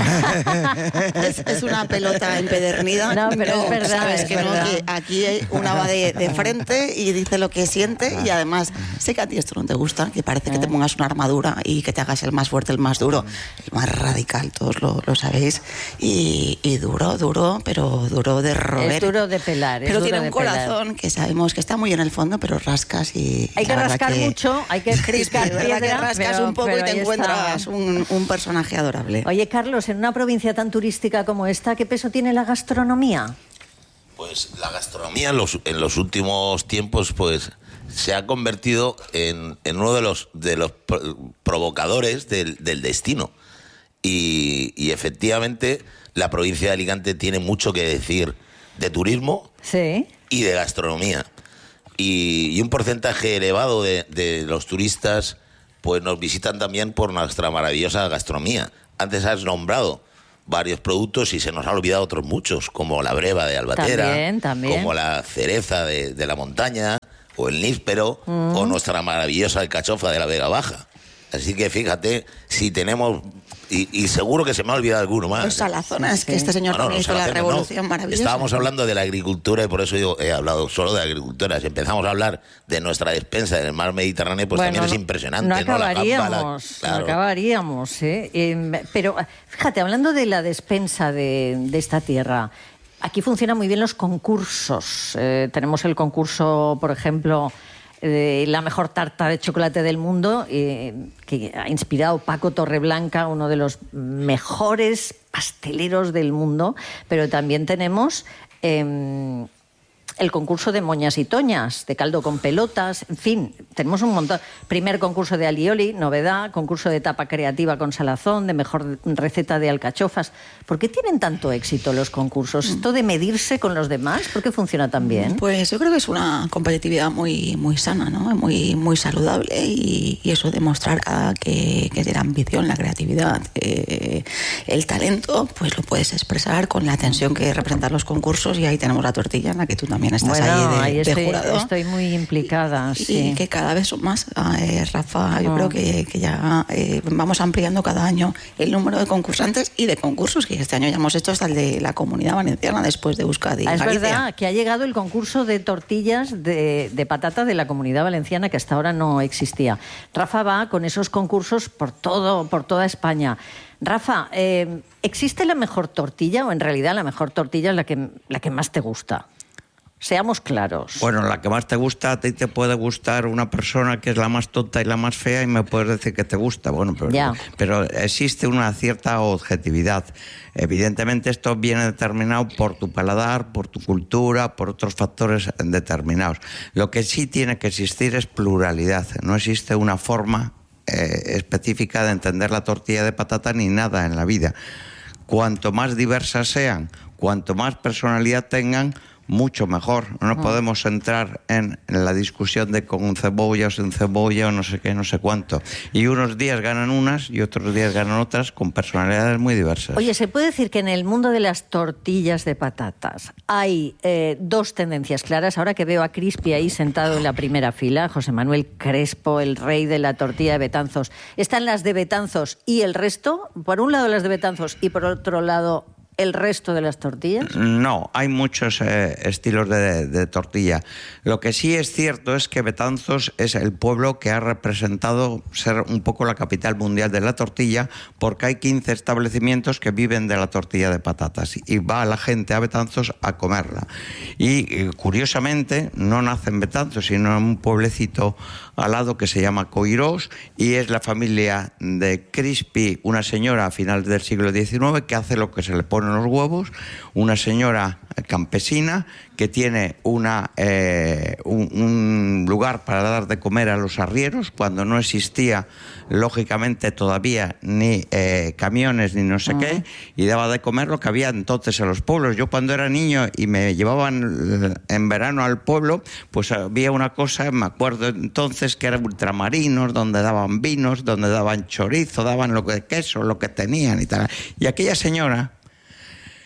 es, es una pelota empedernida. No, pero no, es verdad, sabes es que verdad. No, que aquí una va de, de frente y dice lo que siente, y además sé que a ti esto no te gusta, que parece que te pongas una armadura y que te hagas el más fuerte, el más duro, el más radical, todos lo, lo sabéis, y, y duro, duro, pero duro de roer. Es duro de pelar. Pero es tiene duro un corazón pelar. Que sabemos que está muy en el fondo, pero rascas y... Hay que rascar que, mucho, hay que riscar piedra, que rascas pero, un poco y te encuentras un, un personaje adorable. Oye, Carlos, en una provincia tan turística como esta, ¿qué peso tiene la gastronomía? Pues la gastronomía en los, en los últimos tiempos, pues... se ha convertido en, en uno de los, de los provocadores del, del destino. Y, y efectivamente la provincia de Alicante tiene mucho que decir de turismo sí. y de gastronomía. Y, y un porcentaje elevado de, de los turistas pues nos visitan también por nuestra maravillosa gastronomía. Antes has nombrado varios productos y se nos han olvidado otros muchos, como la breva de Albatera, también, también. como la cereza de, de la montaña, o el níspero, mm. o nuestra maravillosa alcachofa de la Vega Baja. Así que fíjate, si tenemos... Y, y seguro que se me ha olvidado alguno más. Los salazones, que este señor no, no, hizo la revolución no. maravillosa. Estábamos hablando de la agricultura y por eso yo he hablado solo de agricultura. Si empezamos a hablar de nuestra despensa en el mar Mediterráneo, pues bueno, también es impresionante. No acabaríamos, ¿no? La gamba, la, claro. no acabaríamos. ¿eh? Eh, pero fíjate, hablando de la despensa de, de esta tierra, aquí funcionan muy bien los concursos. Eh, tenemos el concurso, por ejemplo... de la mejor tarta de chocolate del mundo, eh, que ha inspirado Paco Torreblanca, uno de los mejores pasteleros del mundo, pero también tenemos eh, el concurso de moñas y toñas, de caldo con pelotas, en fin, tenemos un montón. Primer concurso de alioli, novedad, concurso de tapa creativa con salazón, de mejor receta de alcachofas. ¿Por qué tienen tanto éxito los concursos? ¿Esto de medirse con los demás? ¿Por qué funciona tan bien? Pues yo creo que es una competitividad muy, muy sana, ¿no? Muy, muy saludable, y, y eso demostrar cada que, que la ambición, la creatividad, eh, el talento, pues lo puedes expresar con la tensión que representan los concursos, y ahí tenemos la tortilla en la que tú también estás bueno, ahí de, ahí estoy, de jurado. Estoy muy implicada, y, sí. Y que cada vez son más, eh, Rafa, yo oh. creo que, que ya eh, vamos ampliando cada año el número de concursantes y de concursos, que este año ya hemos hecho hasta el de la Comunidad Valenciana, después de Euskadi. Ah, es Galicia. verdad que ha llegado el concurso de tortillas de, de patata de la Comunidad Valenciana, que hasta ahora no existía. Rafa va con esos concursos por todo, por toda España. Rafa, eh, ¿existe la mejor tortilla, o en realidad la mejor tortilla es la que, la que más te gusta? Seamos claros. Bueno, la que más te gusta, a ti te puede gustar una persona que es la más tonta y la más fea y me puedes decir que te gusta. Bueno, pero, ya. pero existe una cierta objetividad. Evidentemente esto viene determinado por tu paladar, por tu cultura, por otros factores determinados. Lo que sí tiene que existir es pluralidad. No existe una forma eh, específica de entender la tortilla de patata ni nada en la vida. Cuanto más diversas sean, cuanto más personalidad tengan, mucho mejor. No mm. podemos entrar en, en la discusión de con cebolla o sin cebolla o no sé qué, no sé cuánto. Y unos días ganan unas y otros días ganan otras con personalidades muy diversas. Oye, ¿se puede decir que en el mundo de las tortillas de patatas hay eh, dos tendencias claras? Ahora que veo a Crispy ahí sentado en la primera fila, José Manuel Crespo, el rey de la tortilla de Betanzos. ¿Están las de Betanzos y el resto? Por un lado las de Betanzos y por otro lado el resto de las tortillas? No, hay muchos eh, estilos de, de tortilla. Lo que sí es cierto es que Betanzos es el pueblo que ha representado ser un poco la capital mundial de la tortilla, porque hay quince establecimientos que viven de la tortilla de patatas y va la gente a Betanzos a comerla. Y eh, curiosamente no nace en Betanzos, sino en un pueblecito al lado que se llama Coirós, y es la familia de Crispy, una señora a finales del siglo diecinueve que hace lo que se le pone los huevos, una señora campesina que tiene una, eh, un, un lugar para dar de comer a los arrieros cuando no existía lógicamente todavía ni eh, camiones ni no sé uh-huh. qué, y daba de comer lo que había entonces en los pueblos. Yo cuando era niño y me llevaban en verano al pueblo, pues había una cosa, me acuerdo entonces, que eran ultramarinos, donde daban vinos, donde daban chorizo, daban lo que queso, lo que tenían y tal. Y aquella señora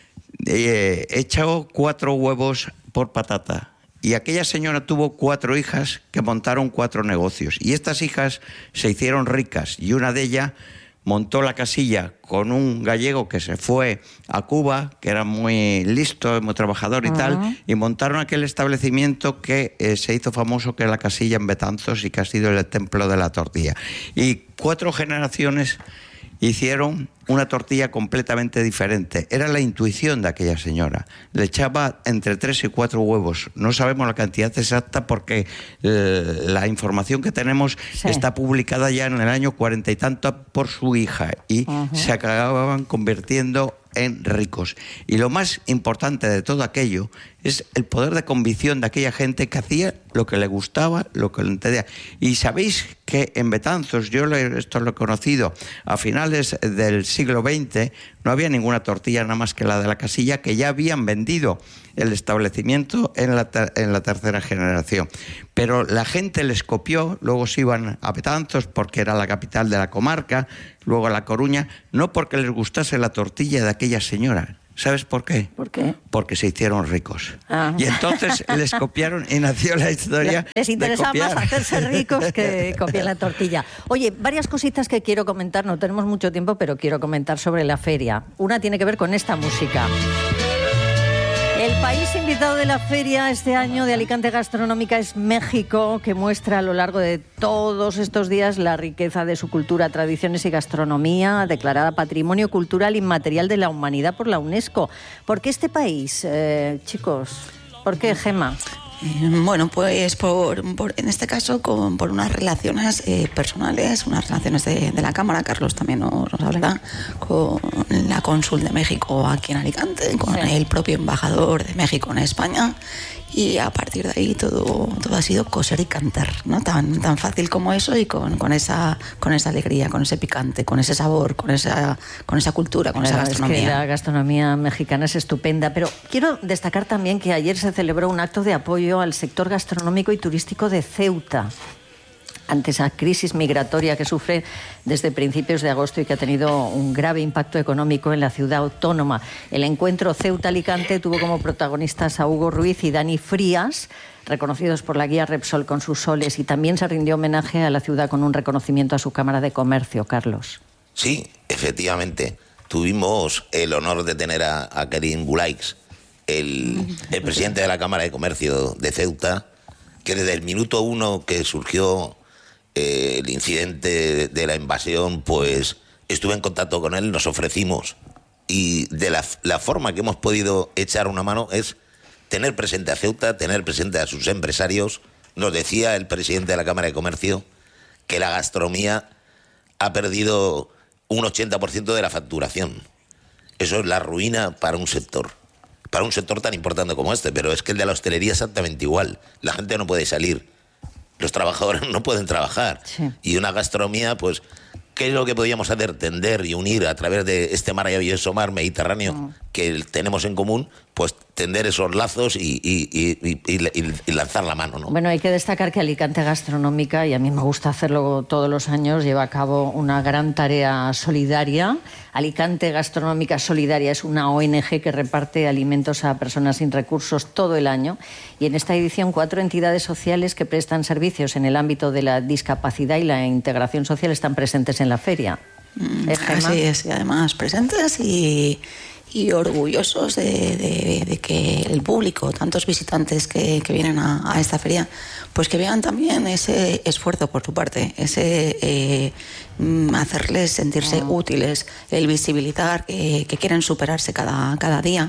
eh, he echado cuatro huevos por patata. Y aquella señora tuvo cuatro hijas que montaron cuatro negocios. Y estas hijas se hicieron ricas. Y una de ellas montó la casilla con un gallego que se fue a Cuba, que era muy listo, muy trabajador y uh-huh. tal, y montaron aquel establecimiento que eh, se hizo famoso, que es la casilla en Betanzos y que ha sido el templo de la tortilla. Y cuatro generaciones hicieron una tortilla completamente diferente. Era la intuición de aquella señora. Le echaba entre tres y cuatro huevos. No sabemos la cantidad exacta porque eh, la información que tenemos sí. está publicada ya en el año cuarenta y tanto por su hija y uh-huh. se acababan convirtiendo en ricos. Y lo más importante de todo aquello es el poder de convicción de aquella gente que hacía lo que le gustaba, lo que le entendía. Y sabéis que en Betanzos, yo esto lo he conocido, a finales del siglo veinte no había ninguna tortilla nada más que la de la casilla, que ya habían vendido el establecimiento en la, ter- en la tercera generación. Pero la gente les copió, luego se iban a Betanzos porque era la capital de la comarca, luego a La Coruña, no porque les gustase la tortilla de aquella señora. ¿Sabes por qué? ¿Por qué? Porque se hicieron ricos. Ah. Y entonces les copiaron y nació la historia. Les interesa de más hacerse ricos que copiar la tortilla. Oye, varias cositas que quiero comentar, no tenemos mucho tiempo, pero quiero comentar sobre la feria. Una tiene que ver con esta música. El país invitado de la feria este año de Alicante Gastronómica es México, que muestra a lo largo de todos estos días la riqueza de su cultura, tradiciones y gastronomía, declarada Patrimonio Cultural Inmaterial de la Humanidad por la UNESCO. ¿Por qué este país, eh, chicos? ¿Por qué, Gemma? Bueno, pues por, por en este caso con, por unas relaciones eh, personales, unas relaciones de, de la Cámara, Carlos también nos, nos hablará, con la cónsul de México aquí en Alicante, con sí. el propio embajador de México en España, y a partir de ahí todo, todo ha sido coser y cantar, ¿no? Tan, tan fácil como eso, y con, con, esa, con esa alegría, con ese picante, con ese sabor, con esa, con esa cultura, con claro, esa gastronomía. Es que la gastronomía mexicana es estupenda, pero quiero destacar también que ayer se celebró un acto de apoyo al sector gastronómico y turístico de Ceuta, ante esa crisis migratoria que sufre desde principios de agosto y que ha tenido un grave impacto económico en la ciudad autónoma. El encuentro Ceuta-Alicante tuvo como protagonistas a Hugo Ruiz y Dani Frías, reconocidos por la guía Repsol con sus soles, y también se rindió homenaje a la ciudad con un reconocimiento a su Cámara de Comercio. Carlos. Sí, efectivamente. Tuvimos el honor de tener a, a Karim Bulaix, el, el presidente de la Cámara de Comercio de Ceuta, que desde el minuto uno que surgió Eh, el incidente de la invasión, pues estuve en contacto con él, nos ofrecimos, y de la, la forma que hemos podido echar una mano es tener presente a Ceuta, tener presente a sus empresarios. Nos decía el presidente de la Cámara de Comercio que la gastronomía ha perdido un ochenta por ciento de la facturación. Eso es la ruina para un sector, para un sector tan importante como este, pero es que el de la hostelería es exactamente igual. La gente no puede salir, los trabajadores no pueden trabajar. Sí. Y una gastronomía, pues, ¿qué es lo que podríamos hacer? Tender y unir a través de este maravilloso mar Mediterráneo mm. que tenemos en común, pues tender esos lazos y, y, y, y, y lanzar la mano, ¿no? Bueno, hay que destacar que Alicante Gastronómica, y a mí me gusta hacerlo todos los años, lleva a cabo una gran tarea solidaria. Alicante Gastronómica Solidaria es una O N Ge que reparte alimentos a personas sin recursos todo el año, y en esta edición cuatro entidades sociales que prestan servicios en el ámbito de la discapacidad y la integración social están presentes en la feria. Mm, así es, y además presentes y... y orgullosos de, de, de que el público, tantos visitantes que, que vienen a, a esta feria, pues que vean también ese esfuerzo por su parte, ese eh, hacerles sentirse oh. útiles, el visibilizar que, que quieren superarse cada, cada día,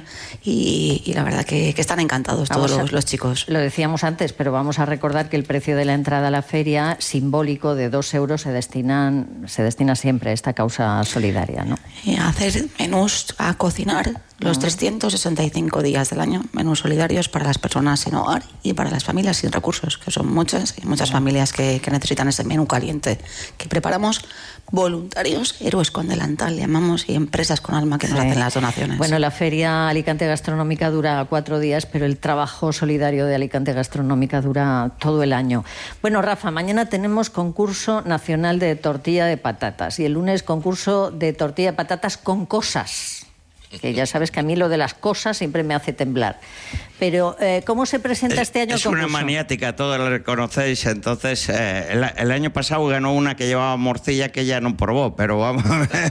y, y la verdad que, que están encantados vamos todos a, los, los chicos. Lo decíamos antes, pero vamos a recordar que el precio de la entrada a la feria, simbólico de dos euros, se, destinan, se destina siempre a esta causa solidaria, ¿no? Y a hacer menús, a cocinar los trescientos sesenta y cinco días del año, menús solidarios para las personas sin hogar y para las familias sin recursos, que son muchas, y muchas familias que, que necesitan ese menú caliente que preparamos voluntarios, héroes con delantal, llamamos, y empresas con alma que nos sí. hacen las donaciones. Bueno, la Feria Alicante Gastronómica dura cuatro días, pero el trabajo solidario de Alicante Gastronómica dura todo el año. Bueno, Rafa, mañana tenemos concurso nacional de tortilla de patatas, y el lunes concurso de tortilla de patatas con cosas. que ya sabes que a mí lo de las cosas siempre me hace temblar. Pero, eh, ¿cómo se presenta este año el concurso? Es una maniática, todos la reconocéis. Entonces, eh, el, el año pasado ganó una que llevaba morcilla que ella no probó, pero vamos.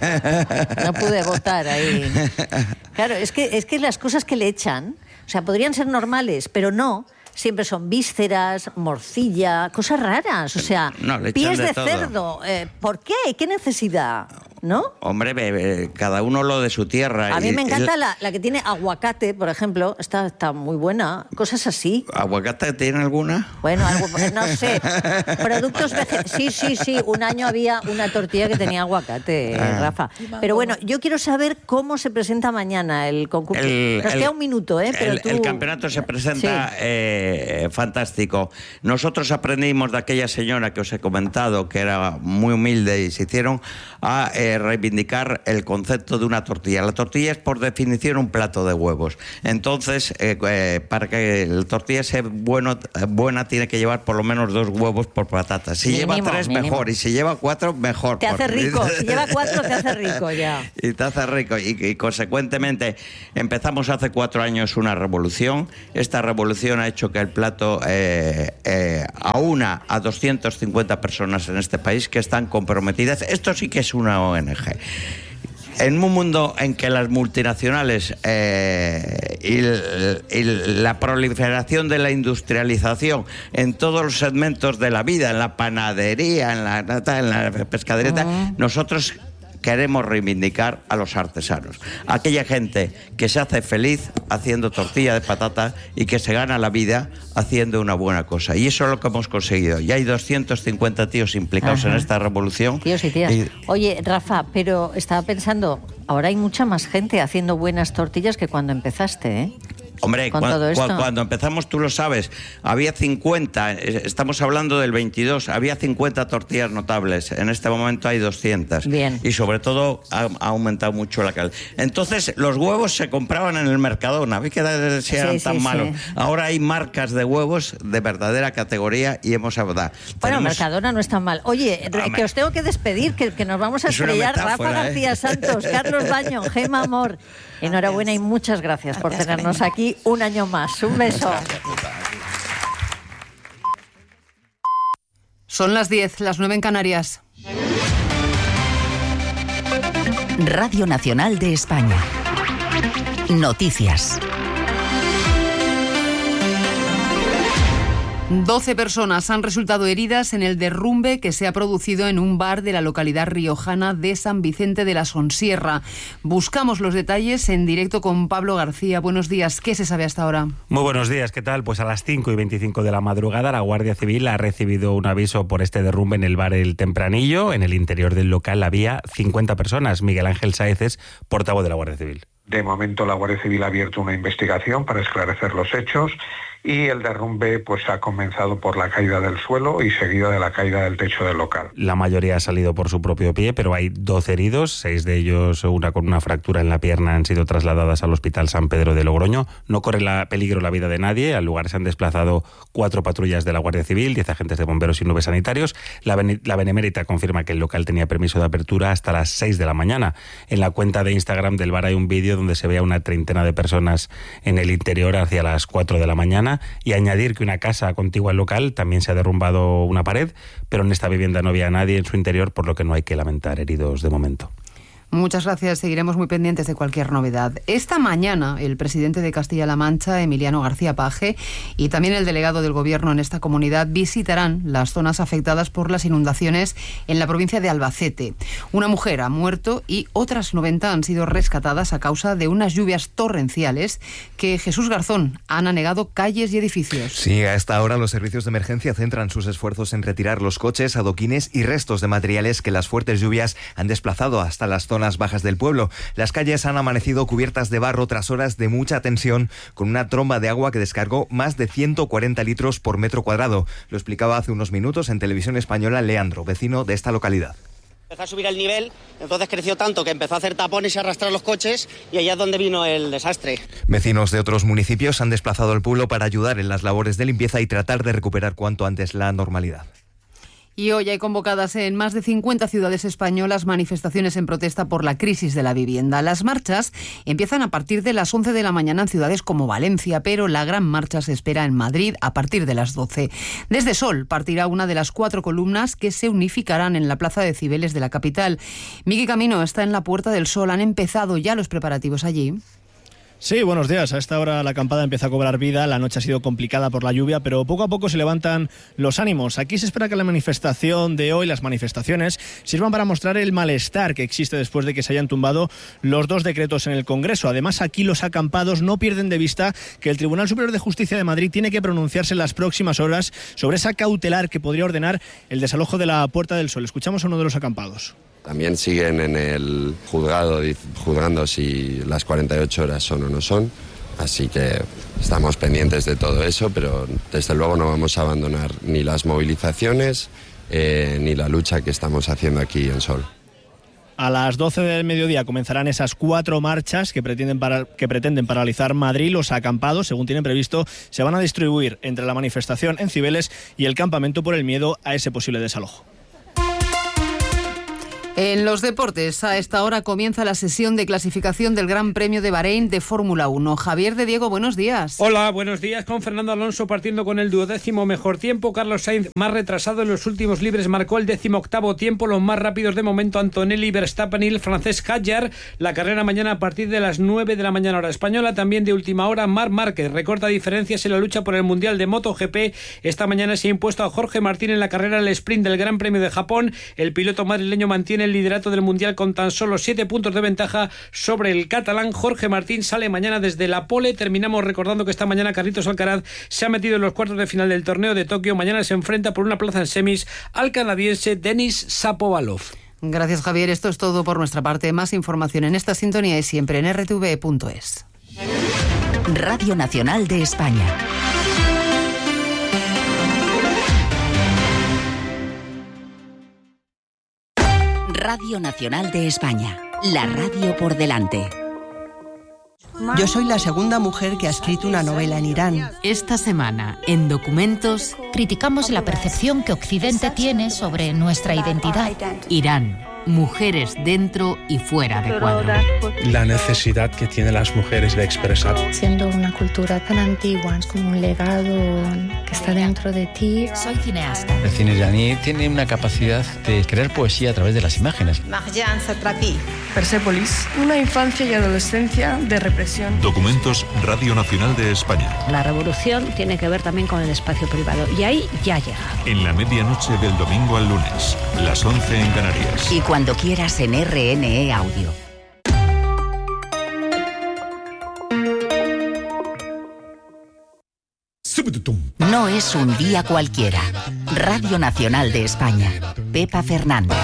No pude votar ahí. Claro, es que, es que las cosas que le echan, o sea, podrían ser normales, pero no. Siempre son vísceras, morcilla, cosas raras, o sea, no, pies de, de todo. cerdo. Eh, ¿Por qué? ¿Qué necesidad? ¿No? Hombre, bebé, cada uno lo de su tierra. A mí y, me encanta el... la, la que tiene aguacate, por ejemplo, está, está muy buena, cosas así. ¿Aguacate tiene alguna? Bueno, algo, no sé. Productos vegetales. Sí, sí, sí, un año había una tortilla que tenía aguacate, ah. Rafa. Pero bueno, yo quiero saber cómo se presenta mañana el concurso. El, Nos el, queda un minuto, ¿eh? Pero el, tú... el campeonato se presenta sí. eh, fantástico. Nosotros aprendimos de aquella señora que os he comentado, que era muy humilde, y se hicieron a... Eh, reivindicar el concepto de una tortilla. La tortilla es por definición un plato de huevos. Entonces, eh, eh, para que la tortilla sea bueno, buena, tiene que llevar por lo menos dos huevos por patata. Si mínimo, lleva tres, mínimo. mejor. Y si lleva cuatro, mejor. Te hace rico. Si lleva cuatro, te hace rico ya. Y te hace rico. Y, y consecuentemente, empezamos hace cuatro años una revolución. Esta revolución ha hecho que el plato eh, eh, aúna a doscientas cincuenta personas en este país que están comprometidas. Esto sí que es una O N G. En un mundo en que las multinacionales eh, y, y la proliferación de la industrialización en todos los segmentos de la vida, en la panadería, en la, en la pescadería, uh-huh. nosotros queremos reivindicar a los artesanos, aquella gente que se hace feliz haciendo tortilla de patata y que se gana la vida haciendo una buena cosa. Y eso es lo que hemos conseguido. Ya hay doscientos cincuenta tíos implicados Ajá. en esta revolución. Tíos y tías. Y... Oye, Rafa, pero estaba pensando, ahora hay mucha más gente haciendo buenas tortillas que cuando empezaste, ¿eh? Hombre, cu cu cuando empezamos, tú lo sabes, había cincuenta, estamos hablando del veintidós, había cincuenta tortillas notables, en este momento hay doscientas. Bien. Y sobre todo ha, ha aumentado mucho la calidad. Entonces, los huevos se compraban en el Mercadona, ¿veis que eran sí, tan sí, malos? Sí. Ahora hay marcas de huevos de verdadera categoría y hemos hablado. Bueno, Tenemos... Mercadona no está mal. Oye, Hombre. que os tengo que despedir, que, que nos vamos a es estrellar. Rafa ¿eh? García Santos, Carlos Baño, Gema Amor. Enhorabuena y muchas gracias, gracias por tenernos cariño. aquí un año más. Un beso. Son las diez, las nueve en Canarias. Radio Nacional de España. Noticias. doce personas han resultado heridas en el derrumbe que se ha producido en un bar de la localidad riojana de San Vicente de la Sonsierra. Buscamos los detalles en directo con Pablo García. Buenos días. ¿Qué se sabe hasta ahora? Muy buenos días. ¿Qué tal? Pues a las cinco y veinticinco de la madrugada la Guardia Civil ha recibido un aviso por este derrumbe en el bar El Tempranillo. En el interior del local había cincuenta personas. Miguel Ángel Sáez es portavoz de la Guardia Civil. De momento la Guardia Civil ha abierto una investigación para esclarecer los hechos y el derrumbe pues ha comenzado por la caída del suelo y seguida de la caída del techo del local. La mayoría ha salido por su propio pie, pero hay doce heridos, seis de ellos, una con una fractura en la pierna, han sido trasladadas al Hospital San Pedro de Logroño. No corre la peligro la vida de nadie. Al lugar se han desplazado cuatro patrullas de la Guardia Civil, diez agentes de bomberos y nueve sanitarios. La, ben la Benemérita confirma que el local tenía permiso de apertura hasta las seis de la mañana. En la cuenta de Instagram del bar hay un vídeo donde se ve a una treintena de personas en el interior hacia las cuatro de la mañana. Y añadir que una casa contigua al local también se ha derrumbado una pared, pero en esta vivienda no había nadie en su interior, por lo que no hay que lamentar heridos de momento. Muchas gracias. Seguiremos muy pendientes de cualquier novedad. Esta mañana, el presidente de Castilla-La Mancha, Emiliano García Paje, y también el delegado del Gobierno en esta comunidad visitarán las zonas afectadas por las inundaciones en la provincia de Albacete. Una mujer ha muerto y otras noventa han sido rescatadas a causa de unas lluvias torrenciales que, Jesús Garzón, han anegado calles y edificios. Sí, a esta hora los servicios de emergencia centran sus esfuerzos en retirar los coches, adoquines y restos de materiales que las fuertes lluvias han desplazado hasta las zonas bajas del pueblo. Las calles han amanecido cubiertas de barro tras horas de mucha tensión, con una tromba de agua que descargó más de ciento cuarenta litros por metro cuadrado. Lo explicaba hace unos minutos en Televisión Española Leandro, vecino de esta localidad. Empezó a subir el nivel, entonces creció tanto que empezó a hacer tapones y a arrastrar los coches, y allá es donde vino el desastre. Vecinos de otros municipios han desplazado al pueblo para ayudar en las labores de limpieza y tratar de recuperar cuanto antes la normalidad. Y hoy hay convocadas en más de cincuenta ciudades españolas manifestaciones en protesta por la crisis de la vivienda. Las marchas empiezan a partir de las once de la mañana en ciudades como Valencia, pero la gran marcha se espera en Madrid a partir de las doce. Desde Sol partirá una de las cuatro columnas que se unificarán en la Plaza de Cibeles de la capital. Miki Camino está en la Puerta del Sol. ¿Han empezado ya los preparativos allí? Sí, buenos días. A esta hora la acampada empieza a cobrar vida. La noche ha sido complicada por la lluvia, pero poco a poco se levantan los ánimos. Aquí se espera que la manifestación de hoy, las manifestaciones, sirvan para mostrar el malestar que existe después de que se hayan tumbado los dos decretos en el Congreso. Además, aquí los acampados no pierden de vista que el Tribunal Superior de Justicia de Madrid tiene que pronunciarse en las próximas horas sobre esa cautelar que podría ordenar el desalojo de la Puerta del Sol. Escuchamos a uno de los acampados. También siguen en el juzgado juzgando si las cuarenta y ocho horas son o no son, así que estamos pendientes de todo eso, pero desde luego no vamos a abandonar ni las movilizaciones eh, ni la lucha que estamos haciendo aquí en Sol. A las doce del mediodía comenzarán esas cuatro marchas que pretenden, para, que pretenden paralizar Madrid. Los acampados, según tienen previsto, se van a distribuir entre la manifestación en Cibeles y el campamento por el miedo a ese posible desalojo. En los deportes, a esta hora comienza la sesión de clasificación del Gran Premio de Bahrein de Fórmula uno. Javier de Diego, buenos días. Hola, buenos días. Con Fernando Alonso partiendo con el duodécimo mejor tiempo. Carlos Sainz, más retrasado en los últimos libres, marcó el décimo octavo tiempo. Los más rápidos de momento, Antonelli, Verstappen y el francés Hadjar. La carrera mañana a partir de las nueve de la mañana hora española. También de última hora, Marc Márquez recorta diferencias en la lucha por el Mundial de MotoGP. Esta mañana se ha impuesto a Jorge Martín en la carrera del sprint del Gran Premio de Japón. El piloto madrileño mantiene el liderato del Mundial con tan solo siete puntos de ventaja sobre el catalán. Jorge Martín sale mañana desde la pole. Terminamos recordando que esta mañana Carlitos Alcaraz se ha metido en los cuartos de final del torneo de Tokio. Mañana se enfrenta por una plaza en semis al canadiense Denis Shapovalov. Gracias, Javier. Esto es todo por nuestra parte. Más información en esta sintonía y siempre en erre te ve punto es. Radio Nacional de España. Radio Nacional de España, la radio por delante. Yo soy la segunda mujer que ha escrito una novela en Irán. Esta semana, en Documentos, criticamos la percepción que Occidente tiene sobre nuestra identidad. Irán. Mujeres dentro y fuera de cuadro. La necesidad que tienen las mujeres de expresar. Siendo una cultura tan antigua, es como un legado que está dentro de ti. Soy cineasta. El cine iraní tiene una capacidad de crear poesía a través de las imágenes. Marjan Satrapi. Persépolis, una infancia y adolescencia de represión. Documentos, Radio Nacional de España. La revolución tiene que ver también con el espacio privado y ahí ya llega. En la medianoche del domingo al lunes, las once en Canarias. Y cuando quieras en erre ene e Audio. No es un día cualquiera. Radio Nacional de España. Pepa Fernández.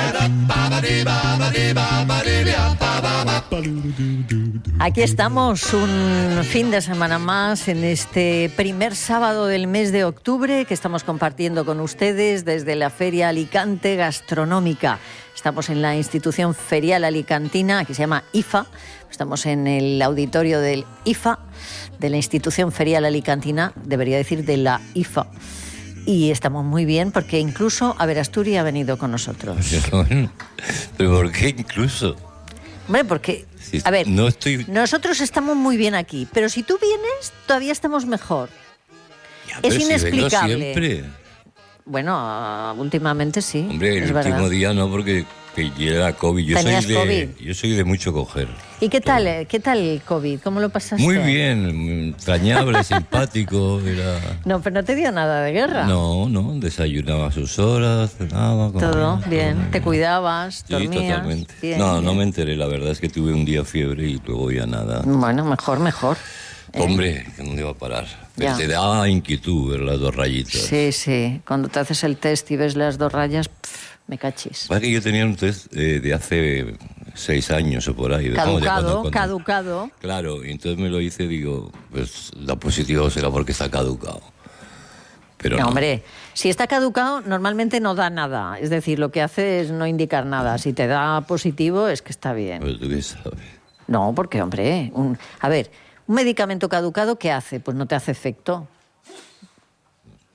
Aquí estamos un fin de semana más en este primer sábado del mes de octubre que estamos compartiendo con ustedes desde la Feria Alicante Gastronómica. Estamos en la institución ferial alicantina que se llama I F A. Estamos en el auditorio del I F A, de la institución ferial alicantina, debería decir de la I F A. Y estamos muy bien porque incluso Averasturi ha venido con nosotros. ¿Pero por qué incluso? Hombre, porque, a ver, no estoy... nosotros estamos muy bien aquí, pero si tú vienes, todavía estamos mejor. Ya, es pero inexplicable. Si vengo siempre. Bueno, últimamente sí. Hombre, el es último verdad. día no, porque que llega COVID. Yo soy, de, COVID. yo soy de mucho coger. ¿Y qué tal, qué tal el COVID? ¿Cómo lo pasaste? Muy bien, entrañable, simpático. Era... No, pero no te dio nada de guerra. No, no, desayunaba a sus horas, cenaba. Comía, todo bien, todo bien. Te cuidabas, Sí, dormías. totalmente. Bien, no, bien. no me enteré, la verdad es que tuve un día fiebre y luego ya nada. Bueno, mejor, mejor. ¿eh? Hombre, que no iba a parar. Pero Ya. te da inquietud ver las dos rayitas. Sí, sí. Cuando te haces el test y ves las dos rayas, pff, me cachis. Pasa que yo tenía un test eh, de hace seis años o por ahí. Caducado, Vamos, ya cuando- cuando- caducado. Claro, y entonces me lo hice, digo, pues da positivo será porque está caducado. Pero no, no. hombre, si está caducado, normalmente no da nada. Es decir, lo que hace es no indicar nada. Si te da positivo, es que está bien. Pero tú qué sabes. No, porque, hombre, un, a ver, un medicamento caducado, ¿qué hace? Pues no te hace efecto.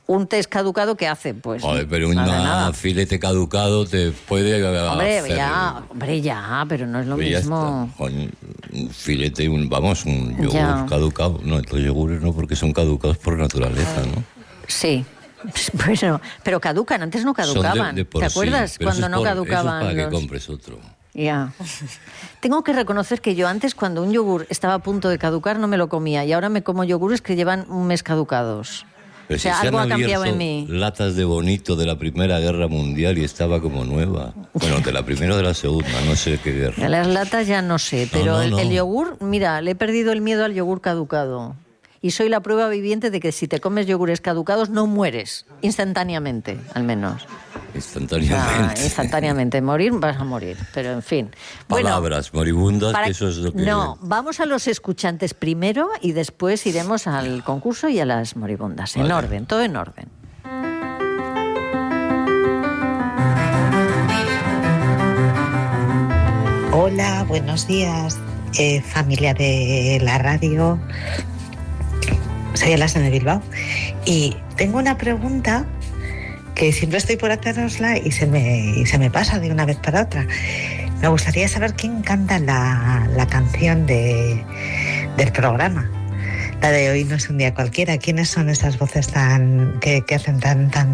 Un test caducado, ¿qué hace? Pues Joder, pero un filete caducado te puede hombre, hacer... ya, hombre, ya, pero no es lo Ya mismo. está, con un filete, un, vamos, un yogur Ya. caducado. No, estos yogures no, porque son caducados por naturaleza, ¿no? Sí. Bueno, pero caducan, antes no caducaban. Son de- de por ¿Te sí, acuerdas pero eso cuando es no por- caducaban? Eso es para los- que compres otro. Ya. Tengo que reconocer que yo antes, cuando un yogur estaba a punto de caducar, no me lo comía. Y ahora me como yogures que llevan un mes caducados. Pero O sea, si se algo han ha cambiado abierto en mí. latas de Bonito de la Primera Guerra Mundial y estaba como nueva. Bueno, de la primera o de la segunda, no sé qué guerra. De las latas ya no sé, pero no, el, no. el yogur, mira, le he perdido el miedo al yogur caducado. Y soy la prueba viviente de que si te comes yogures caducados no mueres, instantáneamente, al menos. Instantáneamente. Ah, instantáneamente, morir vas a morir, pero en fin. Bueno, Palabras moribundas, para- que eso es lo que... no, vamos a los escuchantes primero y después iremos al concurso y a las moribundas, en Vale. orden, todo en orden. Hola, buenos días, eh, familia de la radio. Soy Alasna de Bilbao y tengo una pregunta que siempre estoy por hacerosla y se me, y se me pasa de una vez para otra. Me gustaría saber quién canta la, la canción de, del programa. La de Hoy no es un día cualquiera. ¿Quiénes son esas voces tan que, que hacen tan, tan